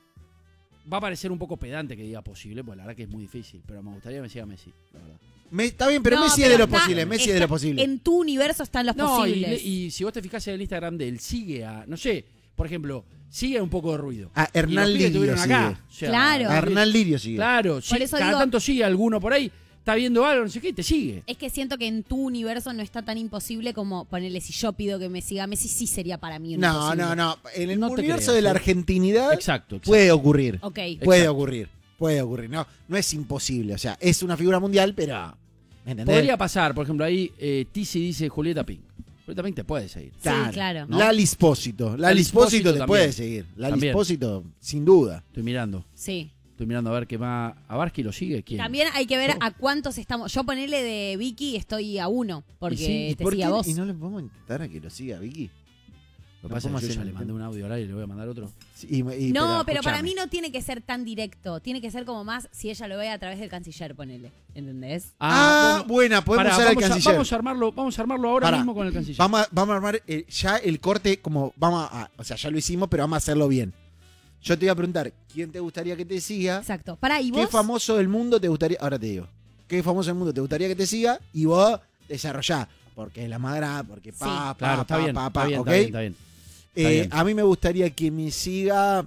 [SPEAKER 3] Va a parecer un poco pedante que diga posible, pues la verdad que es muy difícil. Pero me gustaría que me siga Messi, la verdad.
[SPEAKER 1] Me- está bien, pero
[SPEAKER 2] No,
[SPEAKER 1] Messi es de lo
[SPEAKER 2] está-
[SPEAKER 1] posible. Messi es de
[SPEAKER 2] está-
[SPEAKER 1] lo posible.
[SPEAKER 2] En tu universo están los
[SPEAKER 3] No, y,
[SPEAKER 2] posibles.
[SPEAKER 3] le- y si vos te fijás en el Instagram de él, sigue a. No sé, por ejemplo, sigue a un poco de ruido.
[SPEAKER 1] A
[SPEAKER 3] Y
[SPEAKER 1] Hernán
[SPEAKER 3] los pibes
[SPEAKER 1] Lirio
[SPEAKER 3] estuvieron acá.
[SPEAKER 1] sigue.
[SPEAKER 3] O sea,
[SPEAKER 2] Claro.
[SPEAKER 1] A Hernán Lirio sigue.
[SPEAKER 3] Claro, sí,
[SPEAKER 2] eso
[SPEAKER 3] cada
[SPEAKER 2] digo-
[SPEAKER 3] tanto sigue alguno por ahí, está viendo algo, no sé qué, y te sigue.
[SPEAKER 2] Es que siento que en tu universo no está tan imposible como ponerle si yo pido que me siga Messi, sí sería para mí un
[SPEAKER 1] No,
[SPEAKER 2] imposible.
[SPEAKER 1] no, no. En el
[SPEAKER 3] No te
[SPEAKER 1] universo
[SPEAKER 3] creas,
[SPEAKER 1] de la
[SPEAKER 3] ¿eh?
[SPEAKER 1] argentinidad
[SPEAKER 3] Exacto, exacto.
[SPEAKER 1] puede ocurrir.
[SPEAKER 2] Ok.
[SPEAKER 1] Puede
[SPEAKER 3] Exacto.
[SPEAKER 1] ocurrir. Puede ocurrir. No, no es imposible. O sea, es una figura mundial, pero. ¿Me entendés?
[SPEAKER 3] Podría pasar, por ejemplo, ahí eh, Tizi dice Julieta Pink. Julieta Pink te puede seguir.
[SPEAKER 2] Sí, claro.
[SPEAKER 3] ¿no?
[SPEAKER 1] Lali Espósito. Lali
[SPEAKER 3] Lali
[SPEAKER 1] Espósito
[SPEAKER 3] Espósito
[SPEAKER 1] te
[SPEAKER 3] también.
[SPEAKER 1] puede seguir. Lali
[SPEAKER 3] También.
[SPEAKER 1] Espósito, sin duda.
[SPEAKER 3] Estoy mirando,
[SPEAKER 2] Sí.
[SPEAKER 3] estoy mirando a ver qué más. ¿A Barsky lo sigue? ¿Quién?
[SPEAKER 2] También hay que ver a cuántos estamos. Yo ponerle de Vicky estoy a uno, porque
[SPEAKER 3] Y sí, ¿y
[SPEAKER 2] te
[SPEAKER 1] ¿Por
[SPEAKER 2] sigue
[SPEAKER 1] qué?
[SPEAKER 2] a vos.
[SPEAKER 1] ¿Y no le podemos intentar a que lo siga Vicky?
[SPEAKER 3] Lo
[SPEAKER 1] no
[SPEAKER 3] que pasa es
[SPEAKER 1] podemos
[SPEAKER 3] que yo
[SPEAKER 1] hacer
[SPEAKER 3] ya le
[SPEAKER 1] el
[SPEAKER 3] mandé un audio al aire y le voy a mandar otro.
[SPEAKER 1] Sí, y- y-
[SPEAKER 2] No, pero, para
[SPEAKER 1] escúchame.
[SPEAKER 2] mí no tiene que ser tan directo. Tiene que ser como más si ella lo ve a través del canciller, ponele. ¿Entendés?
[SPEAKER 1] Ah,
[SPEAKER 3] bueno,
[SPEAKER 1] buena, podemos
[SPEAKER 3] pará,
[SPEAKER 1] usar al
[SPEAKER 3] vamos, a,
[SPEAKER 1] canciller.
[SPEAKER 3] vamos a armarlo, vamos a armarlo ahora
[SPEAKER 1] Pará.
[SPEAKER 3] mismo con el canciller.
[SPEAKER 1] Vamos a, vamos a armar eh, ya el corte como vamos a, o sea, ya lo hicimos, pero vamos a hacerlo bien. Yo te iba a preguntar, ¿quién te gustaría que te siga?
[SPEAKER 2] Exacto. Pará, ¿y
[SPEAKER 1] ¿Qué
[SPEAKER 2] vos?
[SPEAKER 1] famoso del mundo te gustaría? Ahora te digo. ¿Qué famoso del mundo te gustaría que te siga? Y vos desarrollá. Porque es la más grande, porque pa,
[SPEAKER 2] Sí.
[SPEAKER 1] pa,
[SPEAKER 3] Claro, está
[SPEAKER 1] pa,
[SPEAKER 3] bien,
[SPEAKER 1] pa,
[SPEAKER 3] está
[SPEAKER 1] pa,
[SPEAKER 3] bien,
[SPEAKER 1] ¿ok?
[SPEAKER 3] está bien, está bien. Está
[SPEAKER 1] Eh,
[SPEAKER 3] bien.
[SPEAKER 1] a mí me gustaría que me siga.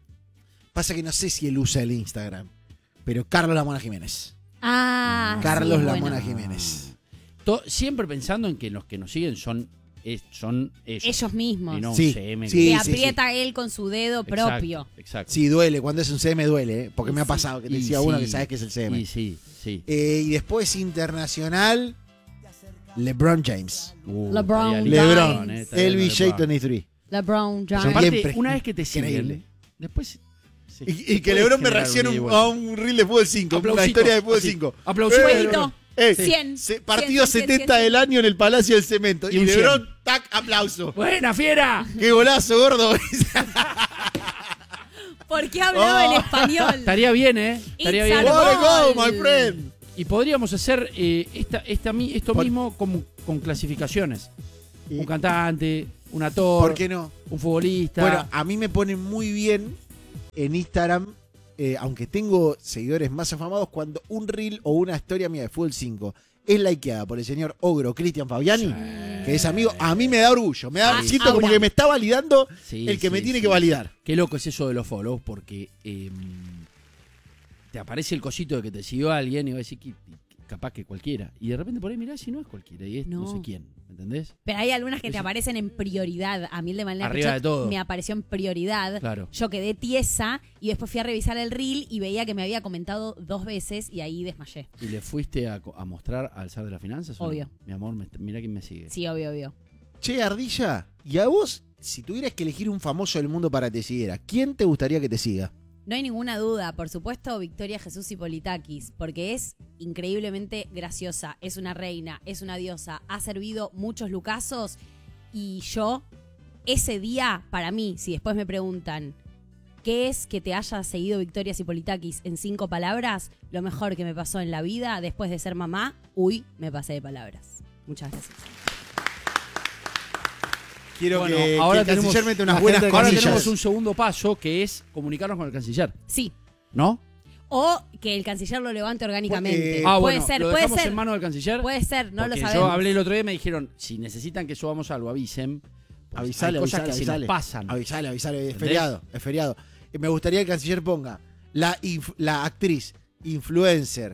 [SPEAKER 1] Pasa que no sé si él usa el Instagram. Pero Carlos La Mona Jiménez.
[SPEAKER 2] Ah,
[SPEAKER 1] Carlos
[SPEAKER 2] sí,
[SPEAKER 1] La
[SPEAKER 2] bueno.
[SPEAKER 1] Mona Jiménez.
[SPEAKER 3] To- siempre pensando en que los que nos siguen son, es- son ellos.
[SPEAKER 2] Ellos mismos.
[SPEAKER 3] Y no un
[SPEAKER 1] Sí,
[SPEAKER 3] C M.
[SPEAKER 1] sí.
[SPEAKER 2] Le aprieta él con su dedo
[SPEAKER 3] Exacto,
[SPEAKER 2] propio.
[SPEAKER 3] Exacto.
[SPEAKER 1] Sí, duele. Cuando es un C M duele, ¿eh? Porque me ha
[SPEAKER 2] Sí.
[SPEAKER 1] pasado que te
[SPEAKER 3] Y
[SPEAKER 1] decía uno
[SPEAKER 3] sí,
[SPEAKER 1] que sabes que es el C M.
[SPEAKER 3] Y sí, sí.
[SPEAKER 1] Eh, y después internacional, LeBron James.
[SPEAKER 3] Uh,
[SPEAKER 2] LeBron
[SPEAKER 3] estaría lindo,
[SPEAKER 1] LeBron,
[SPEAKER 3] eh, estaría
[SPEAKER 1] L B
[SPEAKER 3] lindo
[SPEAKER 1] J
[SPEAKER 3] LeBron.
[SPEAKER 1] veintitrés.
[SPEAKER 2] LeBron James.
[SPEAKER 1] Son
[SPEAKER 3] Aparte,
[SPEAKER 1] Siempre.
[SPEAKER 3] una vez que te siguen,
[SPEAKER 1] Increíble.
[SPEAKER 3] después... se
[SPEAKER 1] Y, y que
[SPEAKER 3] puede
[SPEAKER 1] LeBron me
[SPEAKER 3] generar
[SPEAKER 1] reacciona
[SPEAKER 3] un ida y
[SPEAKER 1] un-
[SPEAKER 3] vuelta.
[SPEAKER 1] a un reel de fútbol cinco, una
[SPEAKER 3] Aplausito,
[SPEAKER 1] historia de fútbol
[SPEAKER 3] así.
[SPEAKER 1] cinco.
[SPEAKER 3] Aplausito.
[SPEAKER 1] Eh,
[SPEAKER 2] Jueguito.
[SPEAKER 1] eh,
[SPEAKER 2] cien,
[SPEAKER 1] se- partido
[SPEAKER 2] cien, cien,
[SPEAKER 1] setenta
[SPEAKER 2] cien,
[SPEAKER 1] del año en el Palacio del Cemento.
[SPEAKER 3] Y
[SPEAKER 1] Y,
[SPEAKER 3] un
[SPEAKER 1] LeBron,
[SPEAKER 3] cien.
[SPEAKER 1] tac, aplauso.
[SPEAKER 3] ¡Buena, fiera!
[SPEAKER 1] ¡Qué golazo, gordo!
[SPEAKER 2] ¿Por qué hablaba
[SPEAKER 1] Oh.
[SPEAKER 2] en español?
[SPEAKER 3] Estaría bien, ¿eh? Estaría
[SPEAKER 2] It's
[SPEAKER 3] bien.
[SPEAKER 2] a
[SPEAKER 1] ¡What a
[SPEAKER 2] gol.
[SPEAKER 1] goal, my friend!
[SPEAKER 3] Y podríamos hacer eh, esta, esta, mi- esto
[SPEAKER 1] Por-
[SPEAKER 3] mismo como, con clasificaciones.
[SPEAKER 1] Y-
[SPEAKER 3] Un cantante, un actor,
[SPEAKER 1] ¿Por qué no?
[SPEAKER 3] un futbolista.
[SPEAKER 1] Bueno, a mí me ponen muy bien en Instagram, eh, aunque tengo seguidores más afamados, cuando un reel o una historia mía de Fútbol cinco es likeada por el señor Ogro Cristian Fabiani, que es amigo, a mí me da orgullo. Me da,
[SPEAKER 2] Ah,
[SPEAKER 1] siento como
[SPEAKER 2] ahora.
[SPEAKER 1] que me está validando
[SPEAKER 3] Sí,
[SPEAKER 1] el que
[SPEAKER 3] sí,
[SPEAKER 1] me tiene
[SPEAKER 3] sí.
[SPEAKER 1] que validar.
[SPEAKER 3] Qué loco es eso de los follows, porque eh, te aparece el cosito de que te siguió alguien y va a decir que capaz que cualquiera. Y de repente por ahí mirás y no es cualquiera, y es no,
[SPEAKER 2] No.
[SPEAKER 3] sé quién, ¿entendés?
[SPEAKER 2] Pero hay algunas que te
[SPEAKER 3] Eso.
[SPEAKER 2] aparecen en prioridad. A mí el de Malena
[SPEAKER 3] Arriba
[SPEAKER 2] Pichot
[SPEAKER 3] de todo.
[SPEAKER 2] me apareció en prioridad.
[SPEAKER 3] Claro.
[SPEAKER 2] Yo quedé tiesa y después fui a revisar el reel y veía que me había comentado dos veces y ahí desmayé.
[SPEAKER 3] ¿Y le fuiste a, co- a mostrar al zar de las finanzas? o no?
[SPEAKER 2] Obvio.
[SPEAKER 3] Mi amor, me- mira quién me sigue.
[SPEAKER 2] Sí, obvio, obvio.
[SPEAKER 1] Che, Ardilla, y a vos, si tuvieras que elegir un famoso del mundo para que te siguiera, ¿quién te gustaría que te siga?
[SPEAKER 2] No hay ninguna duda, por supuesto, Victoria Jesús Hipolitakis, porque es increíblemente graciosa, es una reina, es una diosa, ha servido muchos lucazos y yo, ese día, para mí, si después me preguntan, ¿qué es que te haya seguido Victoria Hipolitakis en cinco palabras? Lo mejor que me pasó en la vida después de ser mamá, uy, me pasé de palabras. Muchas gracias.
[SPEAKER 1] Quiero
[SPEAKER 3] Bueno,
[SPEAKER 1] que,
[SPEAKER 3] ahora
[SPEAKER 1] que el canciller
[SPEAKER 3] tenemos-
[SPEAKER 1] mete unas
[SPEAKER 5] la
[SPEAKER 1] buenas
[SPEAKER 5] gente de
[SPEAKER 3] Ahora
[SPEAKER 1] comillas.
[SPEAKER 3] tenemos un segundo paso que es comunicarnos con el canciller,
[SPEAKER 2] Sí.
[SPEAKER 3] ¿no?
[SPEAKER 2] O que el canciller lo levante orgánicamente.
[SPEAKER 1] Eh,
[SPEAKER 3] Ah,
[SPEAKER 2] puede
[SPEAKER 3] bueno,
[SPEAKER 2] ser,
[SPEAKER 3] ¿lo
[SPEAKER 2] puede
[SPEAKER 3] dejamos
[SPEAKER 2] ser.
[SPEAKER 3] en manos del canciller?
[SPEAKER 2] Puede ser, no lo
[SPEAKER 3] Porque
[SPEAKER 2] sabemos.
[SPEAKER 3] yo hablé el otro día y me dijeron, si necesitan que subamos algo, avisen. Pues
[SPEAKER 1] Avisale,
[SPEAKER 3] hay cosas
[SPEAKER 1] avisale,
[SPEAKER 3] que se
[SPEAKER 1] avisale.
[SPEAKER 3] nos pasan.
[SPEAKER 1] Avisale, avisale, es
[SPEAKER 3] ¿Entendés?
[SPEAKER 1] feriado, es feriado. Eh, Me gustaría que el canciller ponga la, inf- la actriz, influencer,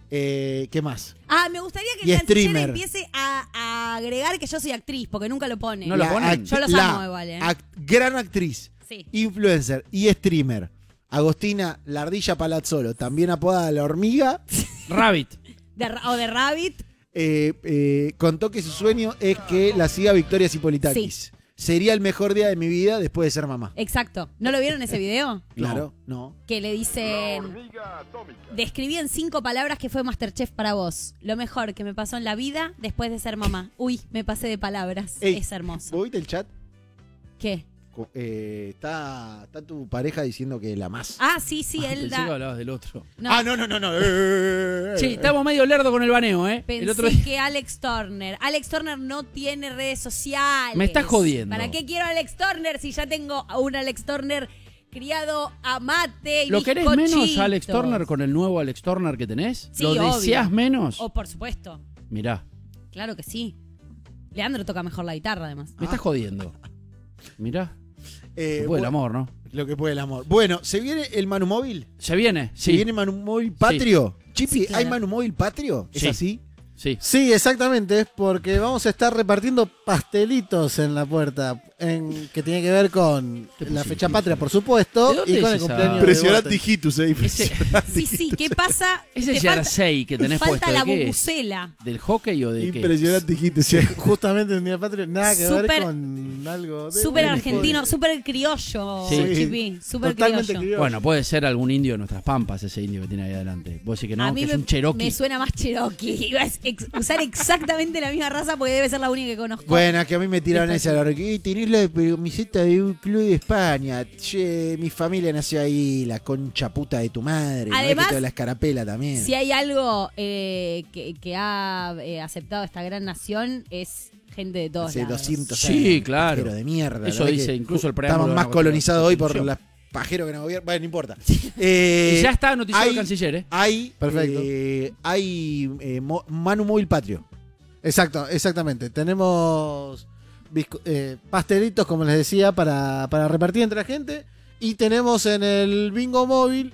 [SPEAKER 1] eh, ¿qué más?
[SPEAKER 2] Ah, me gustaría que
[SPEAKER 1] Y
[SPEAKER 2] el canciller
[SPEAKER 1] streamer.
[SPEAKER 2] empiece a, a agregar que yo soy actriz, porque nunca lo pone.
[SPEAKER 3] No lo
[SPEAKER 1] La
[SPEAKER 3] ponen.
[SPEAKER 1] act-
[SPEAKER 2] Yo los
[SPEAKER 1] la
[SPEAKER 2] amo igual, ¿eh?
[SPEAKER 1] act- gran actriz,
[SPEAKER 2] Sí.
[SPEAKER 1] influencer y streamer. Agostina La Ardilla Palazzolo, también apodada La Hormiga,
[SPEAKER 3] Rabbit.
[SPEAKER 2] De Ra- o de Rabbit.
[SPEAKER 1] eh, eh, contó que su sueño es que la siga Victoria Hipolitakis. Sería el mejor día de mi vida después de ser mamá.
[SPEAKER 2] Exacto. ¿No lo vieron ese video?
[SPEAKER 1] Claro, no.
[SPEAKER 2] Que le dicen. Describí en cinco palabras que fue Masterchef para vos. Lo mejor que me pasó en la vida después de ser mamá. Uy, me pasé de palabras.
[SPEAKER 1] Ey,
[SPEAKER 2] Es hermoso.
[SPEAKER 1] ¿Vos viste el chat?
[SPEAKER 2] ¿Qué?
[SPEAKER 1] Co- eh, está, está tu pareja diciendo que la más.
[SPEAKER 2] Ah, sí, sí, él
[SPEAKER 3] Pensé que
[SPEAKER 2] da.
[SPEAKER 3] hablabas del otro.
[SPEAKER 2] No,
[SPEAKER 1] Ah, no, no, no, no. Eh, eh, eh,
[SPEAKER 3] Sí,
[SPEAKER 1] eh.
[SPEAKER 3] estamos medio lerdo con el baneo, ¿eh?
[SPEAKER 2] Pensé
[SPEAKER 3] el otro día.
[SPEAKER 2] que Alex Turner. Alex Turner no tiene redes sociales.
[SPEAKER 3] Me estás jodiendo.
[SPEAKER 2] ¿Para qué quiero a Alex Turner si ya tengo a un Alex Turner criado a mate y
[SPEAKER 3] ¿Lo querés
[SPEAKER 2] bizcochitos?
[SPEAKER 3] menos a Alex Turner con el nuevo Alex Turner que tenés?
[SPEAKER 2] Sí,
[SPEAKER 3] ¿Lo
[SPEAKER 2] obvio.
[SPEAKER 3] deseas menos?
[SPEAKER 2] Oh, por supuesto.
[SPEAKER 3] Mirá,
[SPEAKER 2] Claro que sí. Leandro toca mejor la guitarra, además.
[SPEAKER 3] me estás jodiendo. Mirá,
[SPEAKER 1] Eh,
[SPEAKER 3] se puede el
[SPEAKER 1] bu-
[SPEAKER 3] amor, ¿no?
[SPEAKER 1] Lo que puede el amor. Bueno, ¿se viene el Manu Móvil?
[SPEAKER 3] ¿Se viene?
[SPEAKER 1] ¿Se
[SPEAKER 3] Sí,
[SPEAKER 1] viene Manu Móvil Patrio? Chipi,
[SPEAKER 2] Sí, claro.
[SPEAKER 1] ¿hay Manu Móvil Patrio? ¿Es
[SPEAKER 3] Sí.
[SPEAKER 1] así?
[SPEAKER 3] sí.
[SPEAKER 5] Sí, exactamente, porque vamos a estar repartiendo pastelitos en la puerta, en, que tiene que ver con
[SPEAKER 3] ¿Qué
[SPEAKER 5] la
[SPEAKER 3] pusiste?
[SPEAKER 5] fecha patria, por supuesto,
[SPEAKER 3] ¿De dónde
[SPEAKER 5] y con
[SPEAKER 3] es
[SPEAKER 5] el
[SPEAKER 3] esa-
[SPEAKER 5] cumpleaños de
[SPEAKER 1] Impresionante
[SPEAKER 5] Bote.
[SPEAKER 1] hijitus, eh.
[SPEAKER 3] Ese,
[SPEAKER 2] Sí, sí, ¿qué pasa?
[SPEAKER 3] ese
[SPEAKER 2] Te falta-
[SPEAKER 3] jersey que tenés
[SPEAKER 2] falta
[SPEAKER 3] puesto, ¿de
[SPEAKER 2] la
[SPEAKER 3] qué es?
[SPEAKER 2] bubucela.
[SPEAKER 3] ¿Del hockey o de qué?
[SPEAKER 1] Impresionante hijitus.
[SPEAKER 5] Sí, justamente en Día Patria, nada que
[SPEAKER 2] Súper-
[SPEAKER 5] ver con algo de...
[SPEAKER 2] Súper
[SPEAKER 5] de-
[SPEAKER 2] argentino, súper criollo,
[SPEAKER 3] Sí.
[SPEAKER 2] Chipi. Súper
[SPEAKER 5] Totalmente
[SPEAKER 2] criollo.
[SPEAKER 5] criollo.
[SPEAKER 3] Bueno, puede ser algún indio de nuestras pampas, ese indio que tiene ahí adelante. Vos decís que no,
[SPEAKER 2] a mí
[SPEAKER 3] que
[SPEAKER 2] me,
[SPEAKER 3] es un cherokee.
[SPEAKER 2] me suena más Cherokee. Iba a ex- usar exactamente la misma raza porque debe ser la única que conozco.
[SPEAKER 1] Bueno, que a mí me tiraron
[SPEAKER 2] Después-
[SPEAKER 1] esa larga. Y tenés la camiseta de un club de España. Che, mi familia nació ahí, la concha puta de tu madre. ¿No es
[SPEAKER 2] Además,
[SPEAKER 1] que te doy la escarapela también?
[SPEAKER 2] Si hay algo eh, que, que ha eh, aceptado esta gran nación es gente de todos
[SPEAKER 1] Hace
[SPEAKER 2] lados.
[SPEAKER 1] doscientos
[SPEAKER 3] Sí,
[SPEAKER 1] años,
[SPEAKER 3] claro.
[SPEAKER 1] pajero de mierda.
[SPEAKER 3] Eso
[SPEAKER 1] la verdad
[SPEAKER 3] dice
[SPEAKER 1] que
[SPEAKER 3] incluso el preámbulo
[SPEAKER 1] Estamos
[SPEAKER 3] de
[SPEAKER 1] más
[SPEAKER 3] la
[SPEAKER 1] colonizados hoy por
[SPEAKER 3] Constitución.
[SPEAKER 1] los pajeros que nos gobiernan. Bueno, no importa. Eh,
[SPEAKER 3] Y ya está noticiado
[SPEAKER 1] hay-
[SPEAKER 3] el canciller, ¿eh?
[SPEAKER 1] Hay,
[SPEAKER 5] Perfecto.
[SPEAKER 1] eh, hay eh, mo- Manu Móvil Patrio.
[SPEAKER 5] Exacto, exactamente. Tenemos bizco- eh, pastelitos, como les decía, para, para repartir entre la gente. Y tenemos en el bingo móvil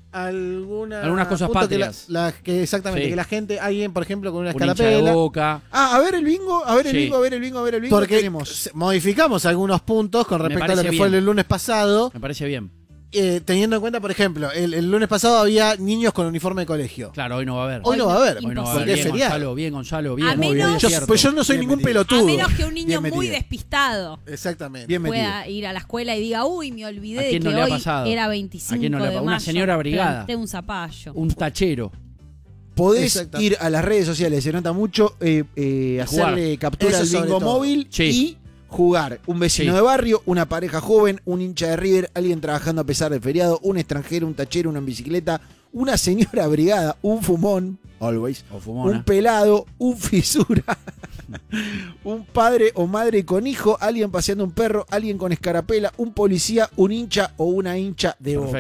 [SPEAKER 5] alguna
[SPEAKER 3] Algunas cosas
[SPEAKER 5] punto que la-
[SPEAKER 3] patrias.
[SPEAKER 5] la- que exactamente,
[SPEAKER 3] Sí.
[SPEAKER 5] que la gente, alguien, por ejemplo, con una
[SPEAKER 3] Un hincha de
[SPEAKER 5] escarapela.
[SPEAKER 3] Boca.
[SPEAKER 1] Ah, a ver el bingo, a ver el
[SPEAKER 3] Sí.
[SPEAKER 1] bingo, a ver el bingo, a ver el bingo.
[SPEAKER 5] Porque
[SPEAKER 1] tenemos.
[SPEAKER 5] se- modificamos algunos puntos con
[SPEAKER 3] Me
[SPEAKER 5] respecto a lo
[SPEAKER 3] parece
[SPEAKER 5] que fue
[SPEAKER 3] bien.
[SPEAKER 5] el lunes pasado,
[SPEAKER 3] Me parece bien.
[SPEAKER 5] eh, teniendo en cuenta, por ejemplo, el, el lunes pasado había niños con uniforme de colegio.
[SPEAKER 3] Claro, hoy no va a haber.
[SPEAKER 5] Hoy no va a haber,
[SPEAKER 3] Hoy no va a
[SPEAKER 5] porque
[SPEAKER 3] haber.
[SPEAKER 5] es
[SPEAKER 3] Bien,
[SPEAKER 5] feriado.
[SPEAKER 3] Gonzalo, bien, Gonzalo, bien.
[SPEAKER 2] A
[SPEAKER 3] muy bien,
[SPEAKER 2] menos-
[SPEAKER 5] Yo,
[SPEAKER 3] cierto.
[SPEAKER 5] pues yo no soy
[SPEAKER 1] Bien
[SPEAKER 5] ningún
[SPEAKER 1] metido.
[SPEAKER 2] A
[SPEAKER 5] pelotudo.
[SPEAKER 2] menos que un niño
[SPEAKER 1] Bien
[SPEAKER 2] muy
[SPEAKER 1] metido.
[SPEAKER 2] despistado
[SPEAKER 5] Exactamente.
[SPEAKER 1] Bien metido.
[SPEAKER 2] pueda ir a la escuela y diga, uy, me olvidé
[SPEAKER 3] ¿A
[SPEAKER 2] de
[SPEAKER 3] quién
[SPEAKER 2] que
[SPEAKER 3] no le ha
[SPEAKER 2] hoy
[SPEAKER 3] pasado?
[SPEAKER 2] era veinticinco
[SPEAKER 3] ¿A quién no le ha
[SPEAKER 2] de
[SPEAKER 3] pasado? Una
[SPEAKER 2] mayo,
[SPEAKER 3] señora brigada.
[SPEAKER 2] planté un zapallo.
[SPEAKER 3] Un tachero.
[SPEAKER 1] Podés
[SPEAKER 5] Exacto.
[SPEAKER 1] ir a las redes sociales, se nota mucho, eh, eh,
[SPEAKER 3] Jugar.
[SPEAKER 1] hacerle captura
[SPEAKER 5] Eso
[SPEAKER 1] al
[SPEAKER 5] sobre
[SPEAKER 1] bingo
[SPEAKER 5] todo.
[SPEAKER 1] móvil
[SPEAKER 3] Sí.
[SPEAKER 1] y jugar. Un vecino
[SPEAKER 3] Sí.
[SPEAKER 1] de barrio, una pareja joven, un hincha de River, alguien trabajando a pesar del feriado, un extranjero, un tachero, una en bicicleta, una señora brigada, un fumón, always,
[SPEAKER 3] O fumona.
[SPEAKER 1] un pelado, un fisura, un padre o madre con hijo, alguien paseando un perro, alguien con escarapela, un policía, un hincha o una hincha de Boca.